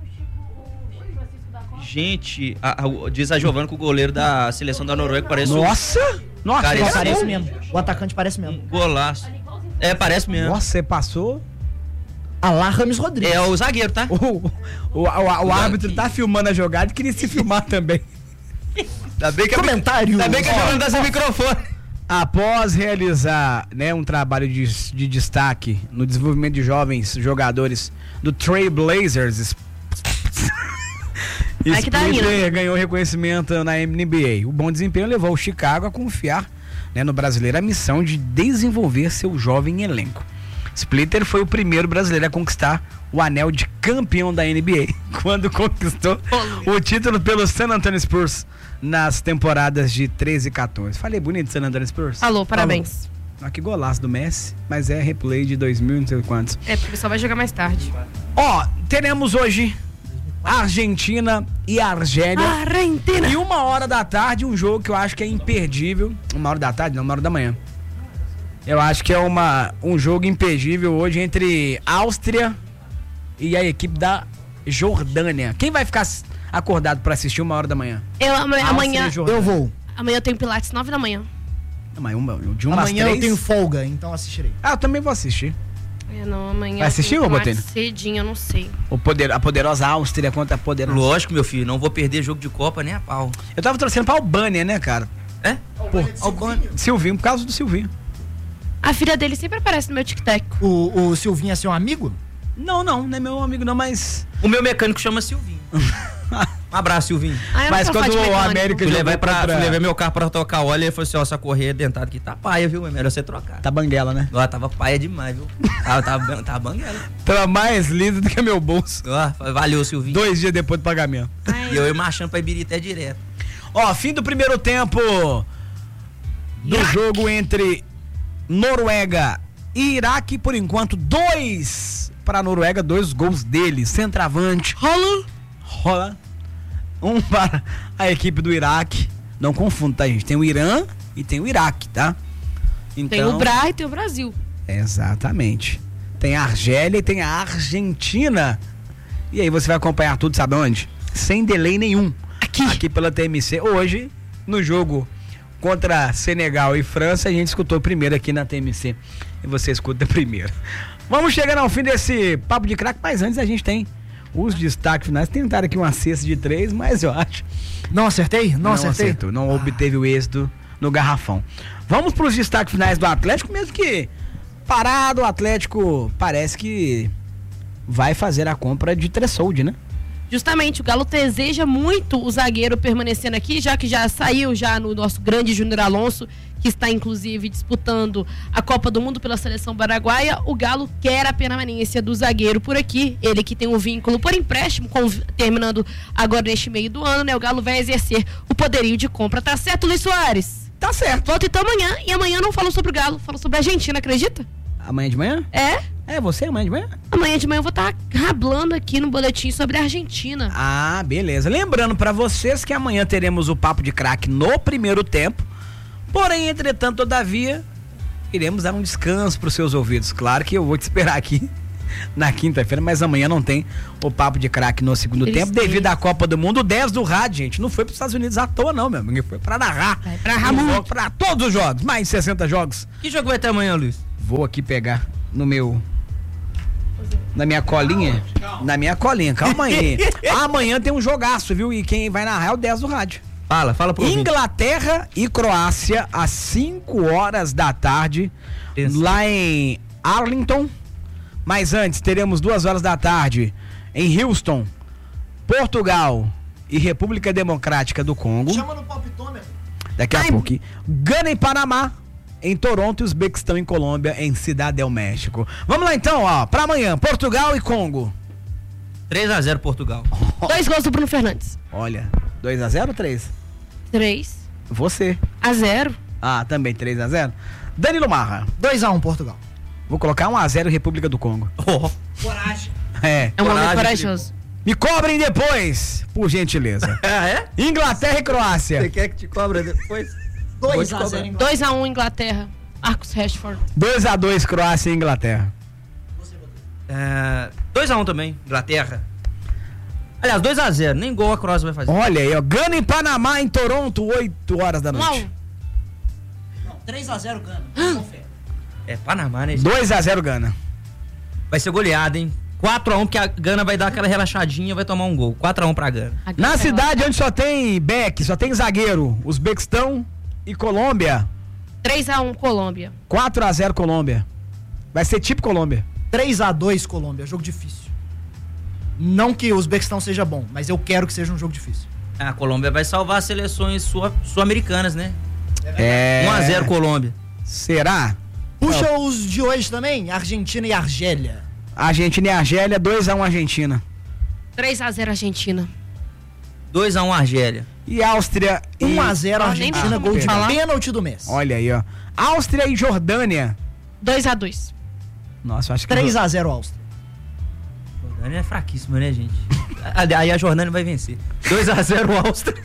Gente, a- a- diz a Giovana que o goleiro da seleção da Noruega parece Nossa! um Nossa, cara, Não, esse parece é um mesmo. O atacante parece mesmo. golaço. É, parece mesmo. Nossa, você passou. Alá Rames Rodrigues. É o zagueiro, tá? O, o, o, o árbitro tá filmando a jogada e queria se filmar também. Ainda bem que a Comentário. Ainda bem que a Ó, Giovana tá sem microfone. Após realizar, né, um trabalho de, de destaque no desenvolvimento de jovens jogadores do Trailblazers, Ai, que daí, Splitter ganhou reconhecimento na N B A. O bom desempenho levou o Chicago a confiar, né, no brasileiro a missão de desenvolver seu jovem elenco. Splitter foi o primeiro brasileiro a conquistar o anel de campeão da N B A, quando conquistou o título pelo San Antonio Spurs nas temporadas de treze e quatorze. Falei bonito, San Antonio Spurs? Alô, parabéns. Ah, que golaço do Messi, mas é replay de dois mil e não sei quantos. É, porque só vai jogar mais tarde. Ó, teremos hoje Argentina e Argélia. Argentina! E uma hora da tarde, um jogo que eu acho que é imperdível. Uma hora da tarde? Não, uma hora da manhã. Eu acho que é uma, um jogo imperdível hoje entre Áustria e a equipe da Jordânia. Quem vai ficar acordado pra assistir uma hora da manhã? Eu amanhã, Áustria amanhã, e Jordânia. Eu vou. amanhã eu tenho Pilates nove da manhã. Mas uma, de umas Amanhã três... eu tenho folga, então assistirei. Ah, eu também vou assistir. É, não, amanhã. Vai assistir, eu tenho ô, Pilates Botino? cedinho, eu não sei. O poder, a poderosa Áustria contra a poderosa... Lógico, meu filho, não vou perder jogo de Copa nem a pau. Eu tava torcendo pra Albânia, né, cara? É? Pô, Albânia. Silvinho, por causa do Silvinho. A filha dele sempre aparece no meu tic-tac. O, o Silvinho é seu amigo? Não, não, não é meu amigo não, mas... O meu mecânico chama Silvinho. Um abraço, Silvinho. Ah, eu não Mas sou fã quando de o mecânico. América Fui jogou levar, pra, contra- fui levar meu carro pra trocar óleo e ele falou assim, ó, essa correia dentada aqui tá paia, viu? É melhor você trocar. Tá banguela, né? Ó, tava paia demais, viu? Tava, tava, tava banguela. Tava mais lindo do que meu bolso. Ó, valeu, Silvinho. Dois dias depois do pagamento. E eu ia marchando pra Ibirité direto. Ó, fim do primeiro tempo do jogo entre Noruega e Iraque. Por enquanto, dois para a Noruega, dois gols dele. Centroavante. Rola. Rola. Um para a equipe do Iraque. Não confunda, tá, gente? Tem o Irã e tem o Iraque, tá? Então, Tem o Bra e tem o Brasil. exatamente. Tem a Argélia e tem a Argentina. E aí você vai acompanhar tudo, sabe onde? Sem delay nenhum. Aqui. Aqui pela T M C. Hoje, no jogo contra Senegal e França, a gente escutou primeiro aqui na T M C. E você escuta primeiro. Vamos chegando ao fim desse papo de craque, mas antes a gente tem os destaques finais. Tentaram aqui uma cesta de três, mas eu acho... Não acertei? Não, Não acertei? acertou, não obteve o êxito no garrafão. Vamos para os destaques finais do Atlético, mesmo que parado, o Atlético parece que vai fazer a compra de Tressoldi, né? Justamente, o Galo deseja muito o zagueiro permanecendo aqui, já que já saiu já no nosso grande Júnior Alonso, que está inclusive disputando a Copa do Mundo pela seleção paraguaia. O Galo quer a permanência do zagueiro por aqui, ele que tem um vínculo por empréstimo, com, terminando agora neste meio do ano, né? O Galo vai exercer o poderio de compra. Tá certo, Luiz Soares? Tá certo. Volta então amanhã, e amanhã não falou sobre o Galo, falou sobre a Argentina, acredita? Amanhã de manhã? É? É, você amanhã de manhã? Amanhã de manhã eu vou estar rablando aqui no boletim sobre a Argentina. Ah, beleza. Lembrando pra vocês que amanhã teremos o Papo de Craque no primeiro tempo. Porém, entretanto, todavia, iremos dar um descanso pros seus ouvidos. Claro que eu vou te esperar aqui na quinta-feira, mas amanhã não tem o Papo de Craque no segundo Eles tempo, têm. devido à Copa do Mundo. dez do rádio, gente, não foi pros Estados Unidos à toa não, meu amigo, foi pra narrar. Vai pra narrar muito. Pra todos os jogos, mais de sessenta jogos. Que jogo vai ter amanhã, Luiz? Vou aqui pegar no meu... Na minha colinha. Na minha colinha, calma aí. Amanhã tem um jogaço, viu? E quem vai narrar é o dez do rádio. Fala, fala pro ouvinte. Inglaterra e Croácia às cinco horas da tarde, Isso. lá em Arlington. Mas antes teremos duas horas da tarde em Houston, Portugal e República Democrática do Congo. Chama no palpitômetro. Daqui a pouco. Gana em Panamá, em Toronto e Uzbequistão em Colômbia, em Cidade del México. Vamos lá então, ó, pra amanhã, Portugal e Congo. três a zero Portugal. Dois gols do Bruno Fernandes. Olha, dois a zero ou três? três Você. a zero. Ah, também três a zero. Danilo Marra. dois a um Portugal. Vou colocar um a zero República do Congo. Oh. Coragem. É. É um homem Coragem, corajoso. Me cobrem depois, por gentileza. Ah, é? Inglaterra e Croácia. Você quer que te cobra depois? dois a zero Inglaterra. dois a um Inglaterra. Marcos Rashford. dois a dois Croácia e Inglaterra. É, dois a um também, Inglaterra. Aliás, dois a zero, nem gol a Croácia vai fazer. Olha aí, ó. Gana em Panamá, em Toronto, oito horas da um a noite. um. Não, três a zero Gana. Confere. É Panamá, né? gente? dois a zero Gana. Vai ser goleada, hein? quatro a um, porque a Gana vai dar aquela relaxadinha e vai tomar um gol. quatro a um pra Gana. A Na Gana cidade onde só tem Beck, só tem zagueiro, Uzbequistão e Colômbia, três a um Colômbia. quatro a zero Colômbia. Vai ser tipo Colômbia. três a dois Colômbia, jogo difícil. Não que o Uzbequistão seja bom, mas eu quero que seja um jogo difícil. A Colômbia vai salvar as seleções sul- sul-americanas, né? É. um a zero Colômbia. Será? Puxa os de hoje também, Argentina e Argélia. Argentina e Argélia, dois a um Argentina. três a zero Argentina. dois a um Argélia. E Áustria e... um a zero Ah, nem Argentina, dá. gol de Falar. pênalti do mês. Olha aí, ó. Áustria e Jordânia. dois a dois. Nossa, eu acho que... três a zero Áustria. Jordânia é fraquíssima, né, gente? Aí a Jordânia vai vencer. dois a zero Áustria.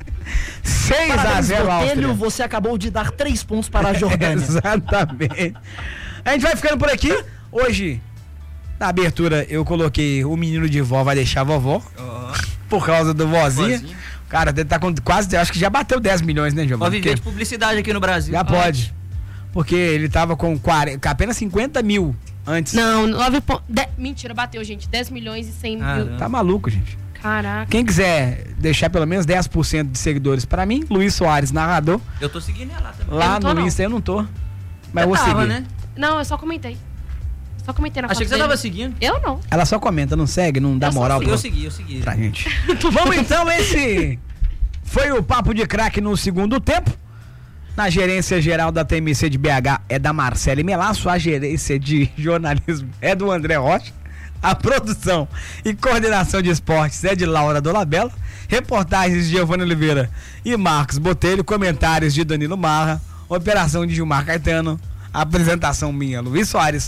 seis a Parabéns, zero Botelho, Áustria. você acabou de dar três pontos para a Jordânia. Exatamente. A gente vai ficando por aqui. Hoje, na abertura, eu coloquei o menino de vó vai deixar a vovó. Por causa do vozinha. Vozinha. Cara, deve tá com quase, acho que já bateu dez milhões, né, Giovanni? Pode viver Porque de publicidade aqui no Brasil. já pode. Porque ele tava com quarenta, apenas cinquenta mil antes. Não, nove pontos. Mentira, bateu, gente. dez milhões e cem Ah, mil. não. Tá maluco, gente. Caraca. Quem quiser deixar pelo menos dez por cento de seguidores pra mim, Luiz Soares, narrador. Eu tô seguindo ela também. Lá não tô, no não. Insta eu não tô. Mas eu vou tava, seguir. né? Não, eu só comentei. Só comentei na Achei que foto você tava dele. seguindo. Eu não. Ela só comenta, não segue, não dá Eu só moral sigo, pra, Eu segui, eu segui. pra gente. Vamos então, esse foi o Papo de Craque no segundo tempo. Na gerência geral da T M C de B H é da Marcele Melasso, a gerência de jornalismo é do André Rocha, a produção e coordenação de esportes é de Laura Dolabella, reportagens de Giovanni Oliveira e Marcos Botelho, comentários de Danilo Marra, operação de Gilmar Caetano, apresentação minha, Luiz Soares.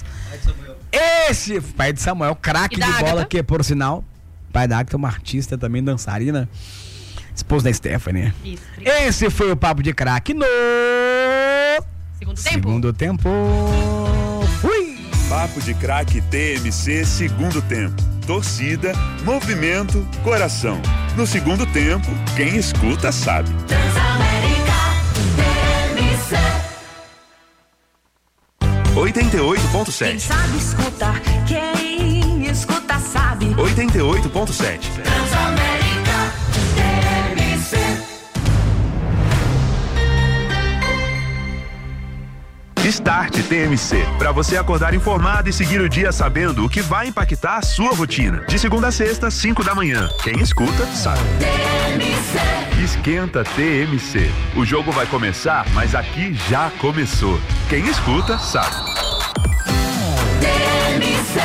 Esse, pai de Samuel, craque E da de bola, Agatha? que por sinal, pai da Agatha, uma artista também, dançarina, esposa da Stephanie. Isso. Esse foi o Papo de Craque no Segundo tempo. segundo tempo. Fui! Papo de Craque T M C, segundo tempo. Torcida, movimento, coração. No segundo tempo, quem escuta sabe. Transamérica T M C. oitenta e oito ponto Quem sete. sabe escuta, quem escuta sabe. oitenta e oito ponto sete. Transamérica T M C. Start T M C, para você acordar informado e seguir o dia sabendo o que vai impactar a sua rotina. De segunda a sexta, cinco da manhã. Quem escuta, sabe. T M C. Esquenta T M C. O jogo vai começar, mas aqui já começou. Quem escuta, sabe. T M C.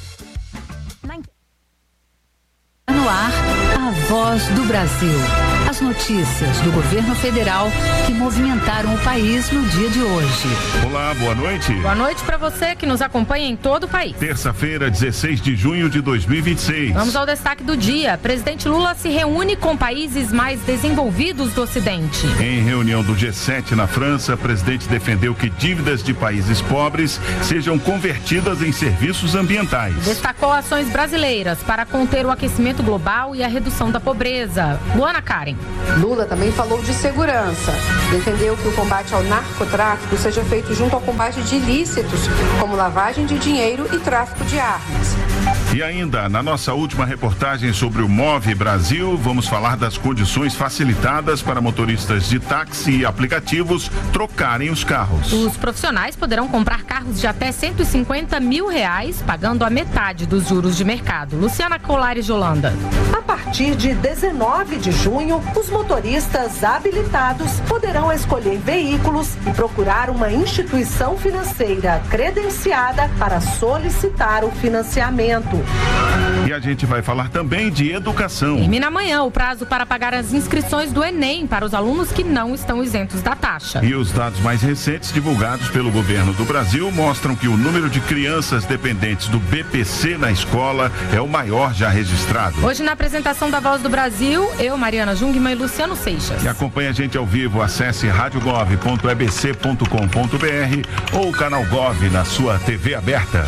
No ar, a voz do Brasil. As notícias do governo federal que movimentaram o país no dia de hoje. Olá, boa noite. Boa noite para você que nos acompanha em todo o país. Terça-feira, dezesseis de junho de dois mil e vinte e seis. Vamos ao destaque do dia. Presidente Lula se reúne com países mais desenvolvidos do Ocidente. Em reunião do G sete na França, o presidente defendeu que dívidas de países pobres sejam convertidas em serviços ambientais. Destacou ações brasileiras para conter o aquecimento global e a redução da pobreza. Luana Karen. Lula também falou de segurança. Defendeu que o combate ao narcotráfico seja feito junto ao combate de ilícitos, como lavagem de dinheiro e tráfico de armas. E ainda, na nossa última reportagem sobre o Move Brasil, vamos falar das condições facilitadas para motoristas de táxi e aplicativos trocarem os carros. Os profissionais poderão comprar carros de até cento e cinquenta mil reais, pagando a metade dos juros de mercado. Luciana Colares de Holanda. A partir de dezenove de junho, os motoristas habilitados poderão escolher veículos e procurar uma instituição financeira credenciada para solicitar o financiamento. E a gente vai falar também de educação. Termina amanhã o prazo para pagar as inscrições do Enem para os alunos que não estão isentos da taxa. E os dados mais recentes divulgados pelo governo do Brasil mostram que o número de crianças dependentes do B P C na escola é o maior já registrado. Hoje, na apresentação da Voz do Brasil, eu, Mariana Jungmann e Luciano Seixas. E acompanha a gente ao vivo, acesse rádio gov ponto e b c ponto com ponto b r ou o canal Gov na sua T V aberta.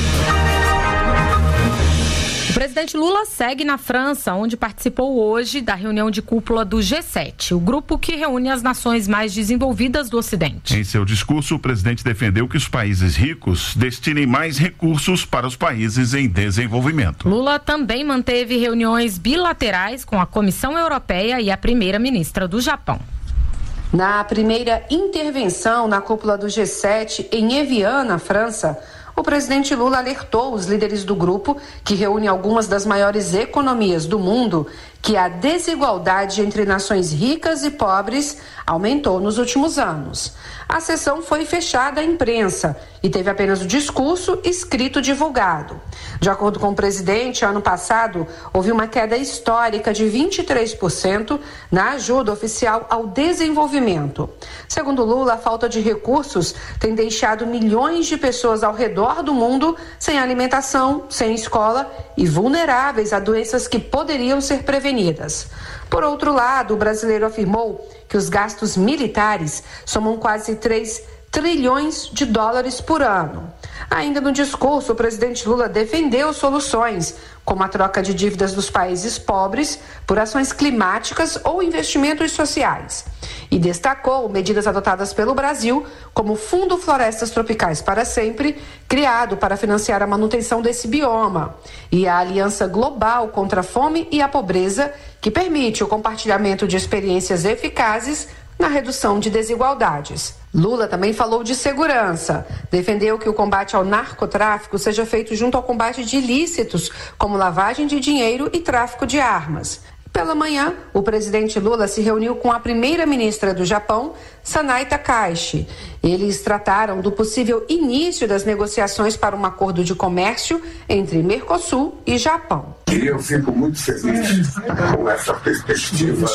O presidente Lula segue na França, onde participou hoje da reunião de cúpula do G sete, o grupo que reúne as nações mais desenvolvidas do Ocidente. Em seu discurso, o presidente defendeu que os países ricos destinem mais recursos para os países em desenvolvimento. Lula também manteve reuniões bilaterais com a Comissão Europeia e a primeira-ministra do Japão. Na primeira intervenção na cúpula do G sete em Evian, na França, o presidente Lula alertou os líderes do grupo, que reúne algumas das maiores economias do mundo, que a desigualdade entre nações ricas e pobres aumentou nos últimos anos. A sessão foi fechada à imprensa e teve apenas o discurso escrito divulgado. De acordo com o presidente, ano passado houve uma queda histórica de vinte e três por cento na ajuda oficial ao desenvolvimento. Segundo Lula, a falta de recursos tem deixado milhões de pessoas ao redor do mundo sem alimentação, sem escola e vulneráveis a doenças que poderiam ser prevenidas. Por outro lado, o brasileiro afirmou que os gastos militares somam quase três trilhões de dólares por ano. Ainda no discurso, o presidente Lula defendeu soluções, como a troca de dívidas dos países pobres por ações climáticas ou investimentos sociais. E destacou medidas adotadas pelo Brasil, como o Fundo Florestas Tropicais para Sempre, criado para financiar a manutenção desse bioma, e a Aliança Global contra a Fome e a Pobreza, que permite o compartilhamento de experiências eficazes na redução de desigualdades. Lula também falou de segurança. Defendeu que o combate ao narcotráfico seja feito junto ao combate de ilícitos, como lavagem de dinheiro e tráfico de armas. Pela manhã, o presidente Lula se reuniu com a primeira-ministra do Japão, Sanai Takaichi. Eles trataram do possível início das negociações para um acordo de comércio entre Mercosul e Japão. E eu fico muito feliz com essa perspectiva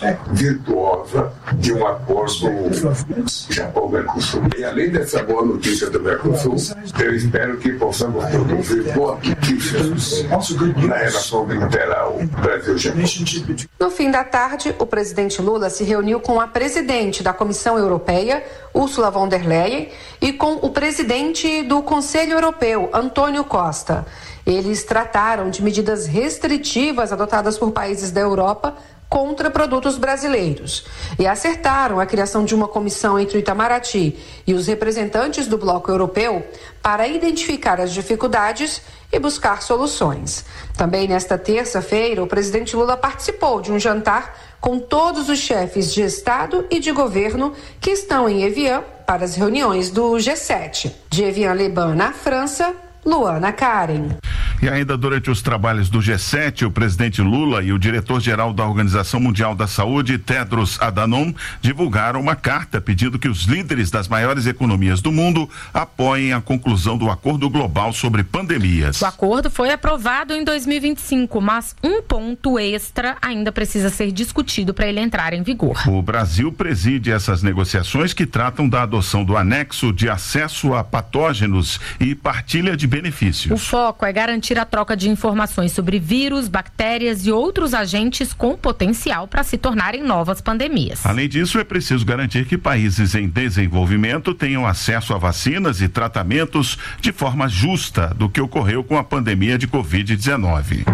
virtuosa de um acordo Japão-Mercosul. E além dessa boa notícia do Mercosul, eu espero que possamos produzir boas notícias na relação bilateral Brasil-Japão. No fim da tarde, o presidente Lula se reuniu com a presidente da Comissão Europeia, Ursula von der Leyen, e com o presidente do Conselho Europeu, Antônio Costa. Eles trataram de medidas restritivas adotadas por países da Europa contra produtos brasileiros e acertaram a criação de uma comissão entre o Itamaraty e os representantes do bloco europeu para identificar as dificuldades e buscar soluções. Também nesta terça-feira, o presidente Lula participou de um jantar com todos os chefes de Estado e de governo que estão em Evian para as reuniões do G sete. De Evian-les-Bains, na França, Luana Karen. E ainda durante os trabalhos do G sete, o presidente Lula e o diretor-geral da Organização Mundial da Saúde, Tedros Adhanom, divulgaram uma carta pedindo que os líderes das maiores economias do mundo apoiem a conclusão do Acordo Global sobre Pandemias. O acordo foi aprovado em dois mil e vinte e cinco, mas um ponto extra ainda precisa ser discutido para ele entrar em vigor. O Brasil preside essas negociações que tratam da adoção do anexo de acesso a patógenos e partilha de benefícios. O foco é garantir a troca de informações sobre vírus, bactérias e outros agentes com potencial para se tornarem novas pandemias. Além disso, é preciso garantir que países em desenvolvimento tenham acesso a vacinas e tratamentos de forma justa do que ocorreu com a pandemia de covid dezenove.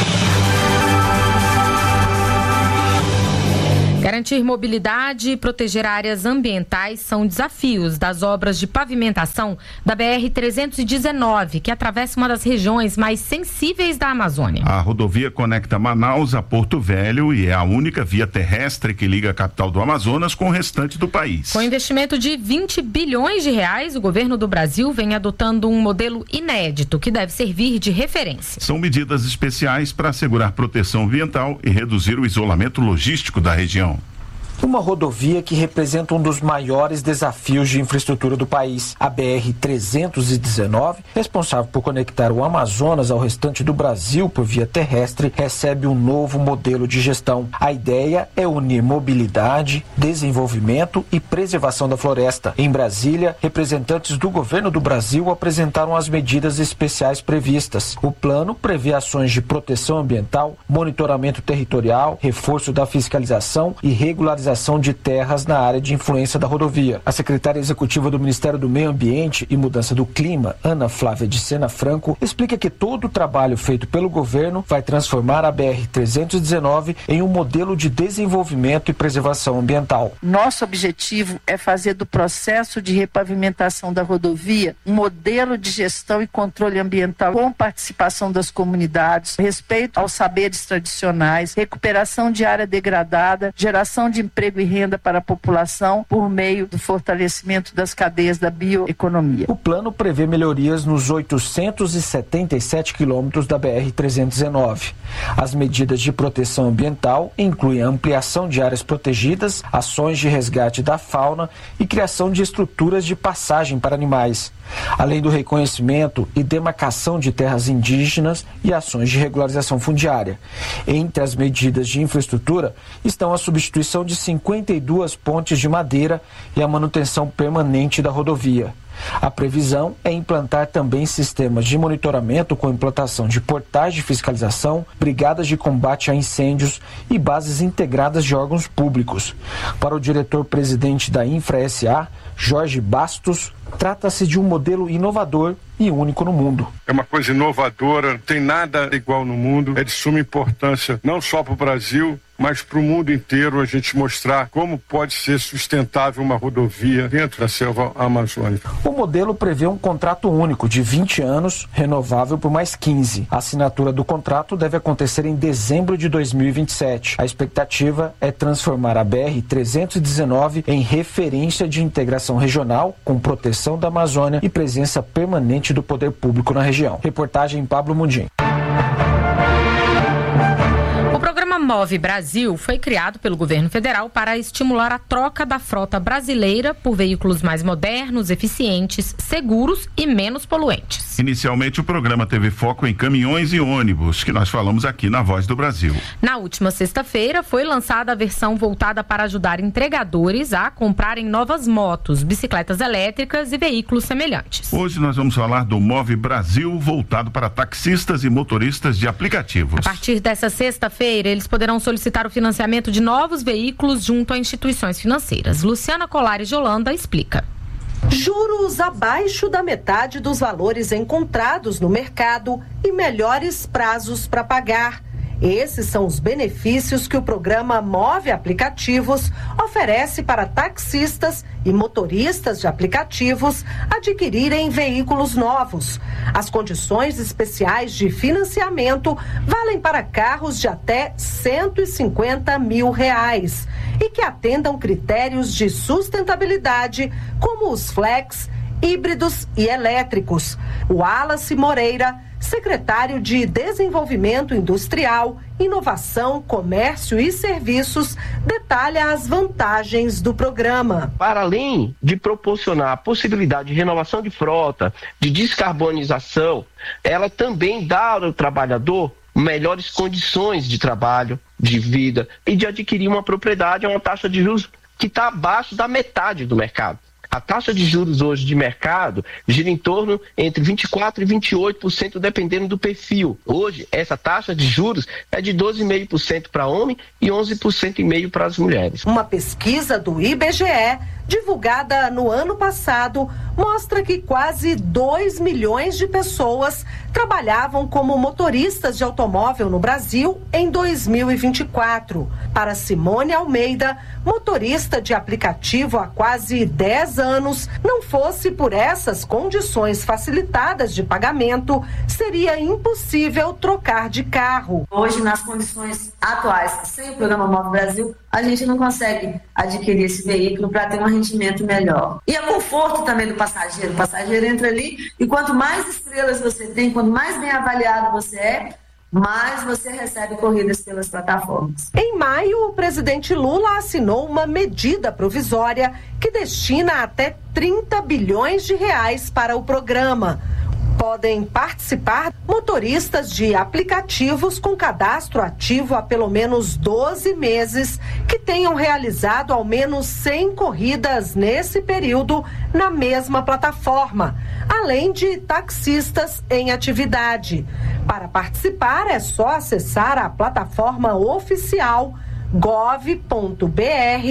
Garantir mobilidade e proteger áreas ambientais são desafios das obras de pavimentação da B R trezentos e dezenove, que atravessa uma das regiões mais sensíveis da Amazônia. A rodovia conecta Manaus a Porto Velho e é a única via terrestre que liga a capital do Amazonas com o restante do país. Com investimento de vinte bilhões de reais, o governo do Brasil vem adotando um modelo inédito que deve servir de referência. São medidas especiais para assegurar proteção ambiental e reduzir o isolamento logístico da região. Uma rodovia que representa um dos maiores desafios de infraestrutura do país. A B R trezentos e dezenove, responsável por conectar o Amazonas ao restante do Brasil por via terrestre, recebe um novo modelo de gestão. A ideia é unir mobilidade, desenvolvimento e preservação da floresta. Em Brasília, representantes do governo do Brasil apresentaram as medidas especiais previstas. O plano prevê ações de proteção ambiental, monitoramento territorial, reforço da fiscalização e regularização de terras na área de influência da rodovia. A secretária executiva do Ministério do Meio Ambiente e Mudança do Clima, Ana Flávia de Sena Franco, explica que todo o trabalho feito pelo governo vai transformar a B R trezentos e dezenove em um modelo de desenvolvimento e preservação ambiental. Nosso objetivo é fazer do processo de repavimentação da rodovia um modelo de gestão e controle ambiental com participação das comunidades, respeito aos saberes tradicionais, recuperação de área degradada, geração de emprego e renda para a população por meio do fortalecimento das cadeias da bioeconomia. O plano prevê melhorias nos oitocentos e setenta e sete quilômetros da B R trezentos e dezenove. As medidas de proteção ambiental incluem a ampliação de áreas protegidas, ações de resgate da fauna e criação de estruturas de passagem para animais, além do reconhecimento e demarcação de terras indígenas e ações de regularização fundiária. Entre as medidas de infraestrutura estão a substituição de cinquenta e duas pontes de madeira e a manutenção permanente da rodovia. A previsão é implantar também sistemas de monitoramento com implantação de portais de fiscalização, brigadas de combate a incêndios e bases integradas de órgãos públicos. Para o diretor-presidente da Infra S A, Jorge Bastos, trata-se de um modelo inovador e único no mundo. É uma coisa inovadora, não tem nada igual no mundo, é de suma importância não só para o Brasil, mas para o mundo inteiro, a gente mostrar como pode ser sustentável uma rodovia dentro da selva amazônica. O modelo prevê um contrato único de vinte anos, renovável por mais quinze. A assinatura do contrato deve acontecer em dezembro de dois mil e vinte e sete. A expectativa é transformar a B R trezentos e dezenove em referência de integração regional, com proteção da Amazônia e presença permanente do poder público na região. Reportagem Pablo Mundim. O programa Move Brasil foi criado pelo governo federal para estimular a troca da frota brasileira por veículos mais modernos, eficientes, seguros e menos poluentes. Inicialmente, o programa teve foco em caminhões e ônibus, que nós falamos aqui na Voz do Brasil. Na última sexta-feira, foi lançada a versão voltada para ajudar entregadores a comprarem novas motos, bicicletas elétricas e veículos semelhantes. Hoje nós vamos falar do Move Brasil, voltado para taxistas e motoristas de aplicativos. A partir dessa sexta-feira, eles poderão solicitar o financiamento de novos veículos junto a instituições financeiras. Luciana Colares de Holanda explica. Juros abaixo da metade dos valores encontrados no mercado e melhores prazos para pagar. Esses são os benefícios que o programa Move Aplicativos oferece para taxistas e motoristas de aplicativos adquirirem veículos novos. As condições especiais de financiamento valem para carros de até cento e cinquenta mil reais e que atendam critérios de sustentabilidade, como os flex, híbridos e elétricos. O Wallace Moreira, secretário de Desenvolvimento Industrial, Inovação, Comércio e Serviços, detalha as vantagens do programa. Para além de proporcionar a possibilidade de renovação de frota, de descarbonização, ela também dá ao trabalhador melhores condições de trabalho, de vida e de adquirir uma propriedade a uma taxa de juros que está abaixo da metade do mercado. A taxa de juros hoje de mercado gira em torno entre vinte e quatro por cento e vinte e oito por cento, dependendo do perfil. Hoje, essa taxa de juros é de doze vírgula cinco por cento para homem e onze por cento e meio para as mulheres. Uma pesquisa do I B G E, divulgada no ano passado, mostra que quase dois milhões de pessoas trabalhavam como motoristas de automóvel no Brasil em dois mil e vinte e quatro. Para Simone Almeida, motorista de aplicativo há quase dez anos, não fosse por essas condições facilitadas de pagamento, seria impossível trocar de carro. Hoje, nas condições atuais, sem o Programa Move Brasil, a gente não consegue adquirir esse veículo para ter um rendimento melhor. E o conforto também do passageiro. O passageiro entra ali e quanto mais estrelas você tem, quanto mais bem avaliado você é, mais você recebe corridas pelas plataformas. Em maio, o presidente Lula assinou uma medida provisória que destina até trinta bilhões de reais para o programa. Podem participar motoristas de aplicativos com cadastro ativo há pelo menos doze meses que tenham realizado ao menos cem corridas nesse período na mesma plataforma, além de taxistas em atividade. Para participar é só acessar a plataforma oficial gov ponto br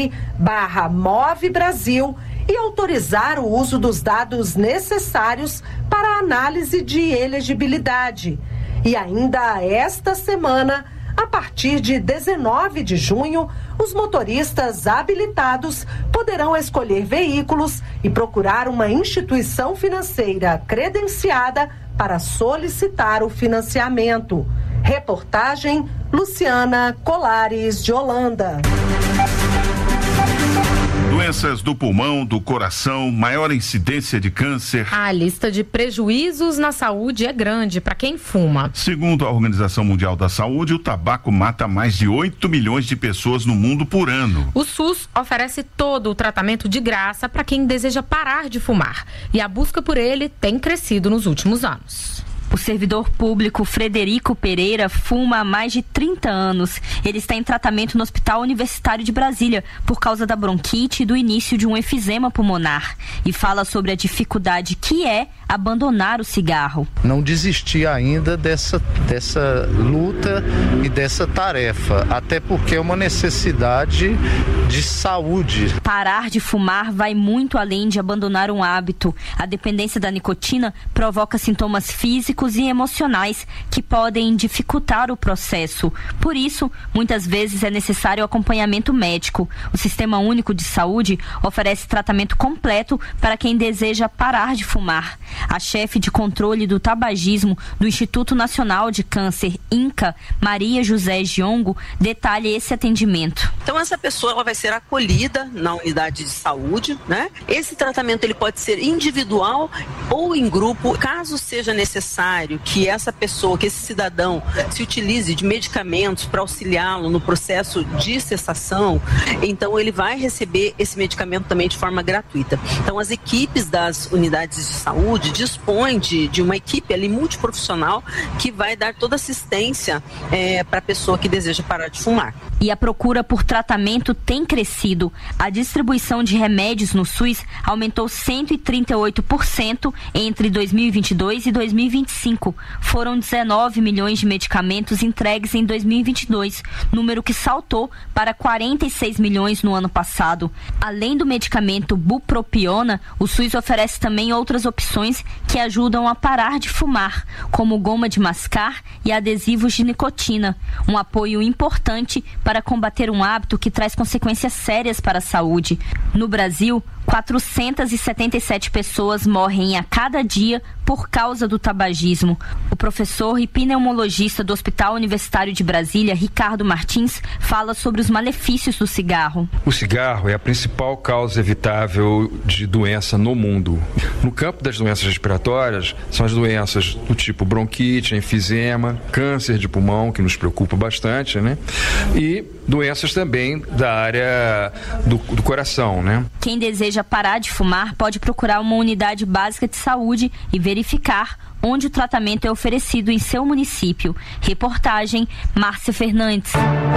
barra Move Brasil e autorizar o uso dos dados necessários para a análise de elegibilidade. E ainda esta semana, a partir de dezenove de junho, os motoristas habilitados poderão escolher veículos e procurar uma instituição financeira credenciada para solicitar o financiamento. Reportagem Luciana Colares de Holanda. Doenças do pulmão, do coração, maior incidência de câncer. A lista de prejuízos na saúde é grande para quem fuma. Segundo a Organização Mundial da Saúde, o tabaco mata mais de oito milhões de pessoas no mundo por ano. O SUS oferece todo o tratamento de graça para quem deseja parar de fumar. E a busca por ele tem crescido nos últimos anos. O servidor público Frederico Pereira fuma há mais de trinta anos. Ele está em tratamento no Hospital Universitário de Brasília por causa da bronquite e do início de um efizema pulmonar. E fala sobre a dificuldade que é abandonar o cigarro. Não desistir ainda dessa, dessa luta e dessa tarefa, até porque é uma necessidade de saúde. Parar de fumar vai muito além de abandonar um hábito. A dependência da nicotina provoca sintomas físicos e emocionais que podem dificultar o processo. Por isso, muitas vezes é necessário acompanhamento médico. O Sistema Único de Saúde oferece tratamento completo para quem deseja parar de fumar. A chefe de controle do tabagismo do Instituto Nacional de Câncer, INCA, Maria José Giongo, detalha esse atendimento. Então essa pessoa ela vai ser acolhida na unidade de saúde, né? Esse tratamento ele pode ser individual ou em grupo, caso seja necessário que essa pessoa, que esse cidadão se utilize de medicamentos para auxiliá-lo no processo de cessação, então ele vai receber esse medicamento também de forma gratuita. Então as equipes das unidades de saúde dispõem de, de uma equipe ali multiprofissional que vai dar toda assistência é, para a pessoa que deseja parar de fumar. E a procura por tratamento tem crescido. A distribuição de remédios no SUS aumentou cento e trinta e oito por cento entre dois mil e vinte e dois e dois mil e vinte e cinco. Foram dezenove milhões de medicamentos entregues em dois mil e vinte e dois, número que saltou para quarenta e seis milhões no ano passado. Além do medicamento bupropiona, o SUS oferece também outras opções que ajudam a parar de fumar, como goma de mascar e adesivos de nicotina, um apoio importante para combater um hábito que traz consequências sérias para a saúde. No Brasil, quatrocentas e setenta e sete pessoas morrem a cada dia por causa do tabagismo. O professor e pneumologista do Hospital Universitário de Brasília, Ricardo Martins, fala sobre os malefícios do cigarro. O cigarro é a principal causa evitável de doença no mundo. No campo das doenças respiratórias, são as doenças do tipo bronquite, enfisema, câncer de pulmão, que nos preocupa bastante, né? E doenças também da área do, do coração, né? Quem deseja parar de fumar pode procurar uma unidade básica de saúde e verificar onde o tratamento é oferecido em seu município. Reportagem Márcia Fernandes.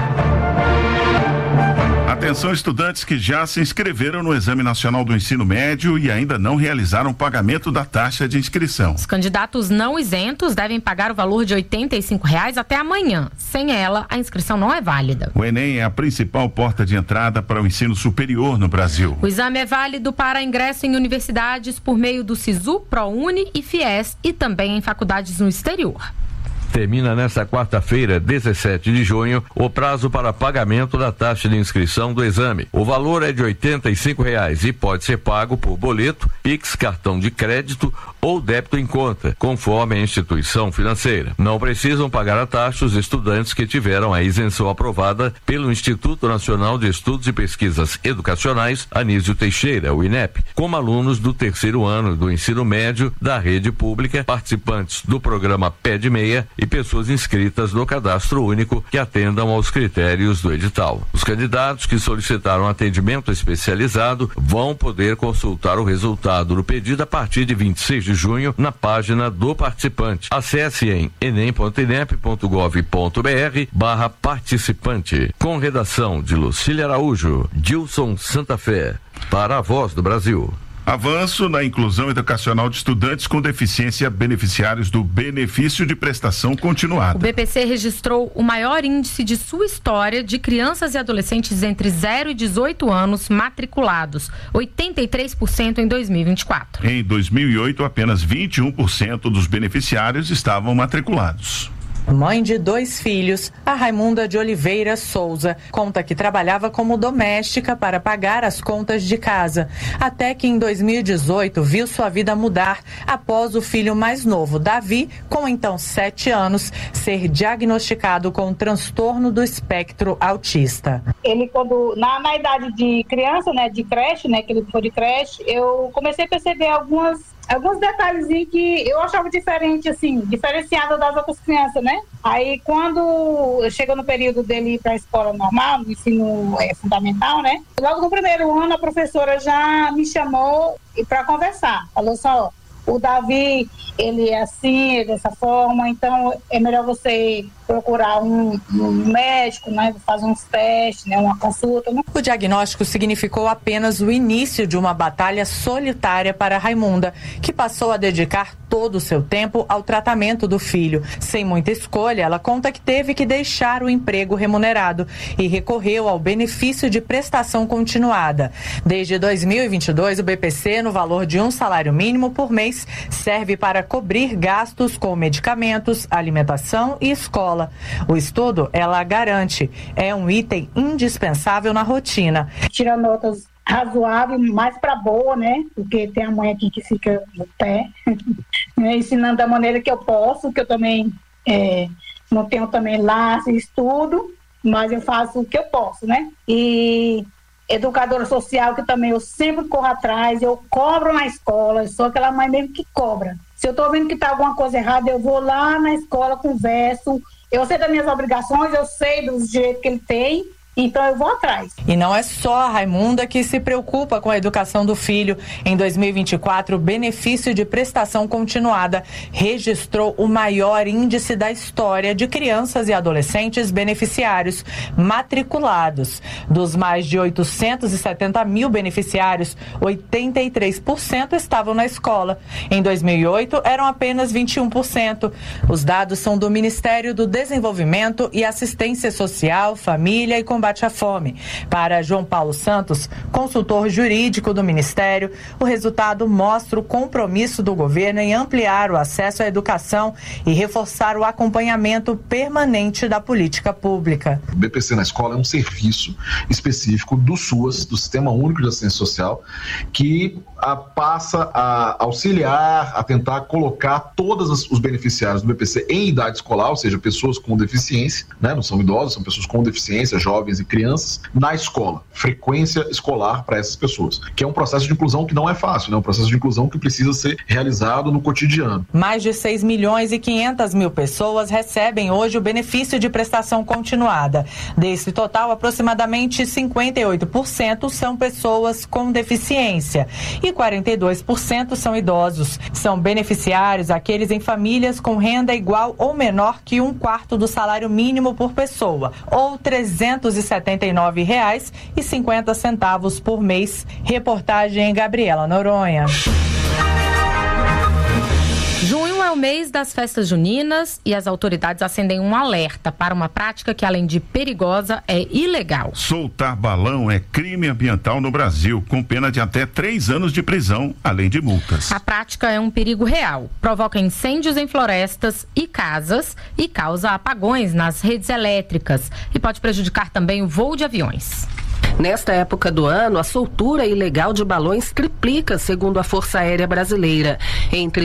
Atenção, estudantes que já se inscreveram no Exame Nacional do Ensino Médio e ainda não realizaram o pagamento da taxa de inscrição. Os candidatos não isentos devem pagar o valor de oitenta e cinco reais até amanhã. Sem ela, a inscrição não é válida. O Enem é a principal porta de entrada para o ensino superior no Brasil. O exame é válido para ingresso em universidades por meio do SISU, ProUni e FIES e também em faculdades no exterior. Termina nesta quarta-feira, dezessete de junho, o prazo para pagamento da taxa de inscrição do exame. O valor é de oitenta e cinco reais e pode ser pago por boleto, Pix, cartão de crédito ou débito em conta, conforme a instituição financeira. Não precisam pagar a taxa os estudantes que tiveram a isenção aprovada pelo Instituto Nacional de Estudos e Pesquisas Educacionais, Anísio Teixeira, o INEP, como alunos do terceiro ano do ensino médio da rede pública, participantes do programa P E D meia e pessoas inscritas no cadastro único que atendam aos critérios do edital. Os candidatos que solicitaram atendimento especializado vão poder consultar o resultado do pedido a partir de vinte e seis de junho na página do participante. Acesse em enem ponto inep ponto gov ponto br barra participante. Com redação de Lucília Araújo, Dilson Santa Fé, para a Voz do Brasil. Avanço na inclusão educacional de estudantes com deficiência beneficiários do benefício de prestação continuada. O B P C registrou o maior índice de sua história de crianças e adolescentes entre zero e dezoito anos matriculados, oitenta e três por cento em dois mil e vinte e quatro. Em dois mil e oito, apenas vinte e um por cento dos beneficiários estavam matriculados. Mãe de dois filhos, a Raimunda de Oliveira Souza conta que trabalhava como doméstica para pagar as contas de casa, até que em dois mil e dezoito viu sua vida mudar após o filho mais novo, Davi, com então sete anos, ser diagnosticado com transtorno do espectro autista. Ele, quando na, na idade de criança, né, de creche, né, que ele foi de creche, eu comecei a perceber algumas Alguns detalhezinhos que eu achava diferente, assim, diferenciado das outras crianças, né? Aí, quando chegou no período dele ir para a escola normal, no ensino é, fundamental, né? Logo no primeiro ano, a professora já me chamou para conversar. Falou só, o Davi, ele é assim, é dessa forma, então é melhor você procurar um, um médico, né, fazer uns testes, né, uma consulta. Né? O diagnóstico significou apenas o início de uma batalha solitária para Raimunda, que passou a dedicar todo o seu tempo ao tratamento do filho. Sem muita escolha, ela conta que teve que deixar o emprego remunerado e recorreu ao benefício de prestação continuada. Desde dois mil e vinte e dois, o B P C, no valor de um salário mínimo por mês, serve para cobrir gastos com medicamentos, alimentação e escola. O estudo, ela garante, é um item indispensável na rotina. Tira notas razoáveis, mais para boa, né? Porque tem a mãe aqui que fica no pé, né? Ensinando da maneira que eu posso, que eu também é, não tenho também laço e estudo, mas eu faço o que eu posso, né? E educadora social, que também eu sempre corro atrás, eu cobro na escola, eu sou aquela mãe mesmo que cobra. Se eu tô vendo que tá alguma coisa errada, eu vou lá na escola, converso, eu sei das minhas obrigações, eu sei dos direitos que ele tem, então eu vou atrás. E não é só a Raimunda que se preocupa com a educação do filho. Em dois mil e vinte e quatro, o benefício de prestação continuada registrou o maior índice da história de crianças e adolescentes beneficiários matriculados. Dos mais de oitocentos e setenta mil beneficiários, oitenta e três por cento estavam na escola. Em dois mil e oito, eram apenas vinte e um por cento. Os dados são do Ministério do Desenvolvimento e Assistência Social, Família e Combate combate à fome. Para João Paulo Santos, consultor jurídico do Ministério, o resultado mostra o compromisso do governo em ampliar o acesso à educação e reforçar o acompanhamento permanente da política pública. O B P C na escola é um serviço específico do SUAS, do Sistema Único de Assistência Social, que a, passa a auxiliar, a tentar colocar todos os beneficiários do B P C em idade escolar, ou seja, pessoas com deficiência, né, não são idosos, são pessoas com deficiência, jovens e crianças, na escola. Frequência escolar para essas pessoas, que é um processo de inclusão que não é fácil, né, um processo de inclusão que precisa ser realizado no cotidiano. Mais de seis milhões e quinhentas mil pessoas recebem hoje o benefício de prestação continuada. Desse total, aproximadamente cinquenta e oito por cento são pessoas com deficiência e quarenta e dois por cento são idosos. São beneficiários aqueles em famílias com renda igual ou menor que um quarto do salário mínimo por pessoa, ou trezentos e setenta e nove reais e cinquenta centavos por mês. Reportagem Gabriela Noronha. Junho é o mês das festas juninas e as autoridades acendem um alerta para uma prática que, além de perigosa, é ilegal. Soltar balão é crime ambiental no Brasil, com pena de até três anos de prisão, além de multas. A prática é um perigo real, provoca incêndios em florestas e casas e causa apagões nas redes elétricas e pode prejudicar também o voo de aviões. Nesta época do ano, a soltura ilegal de balões triplica, segundo a Força Aérea Brasileira. Entre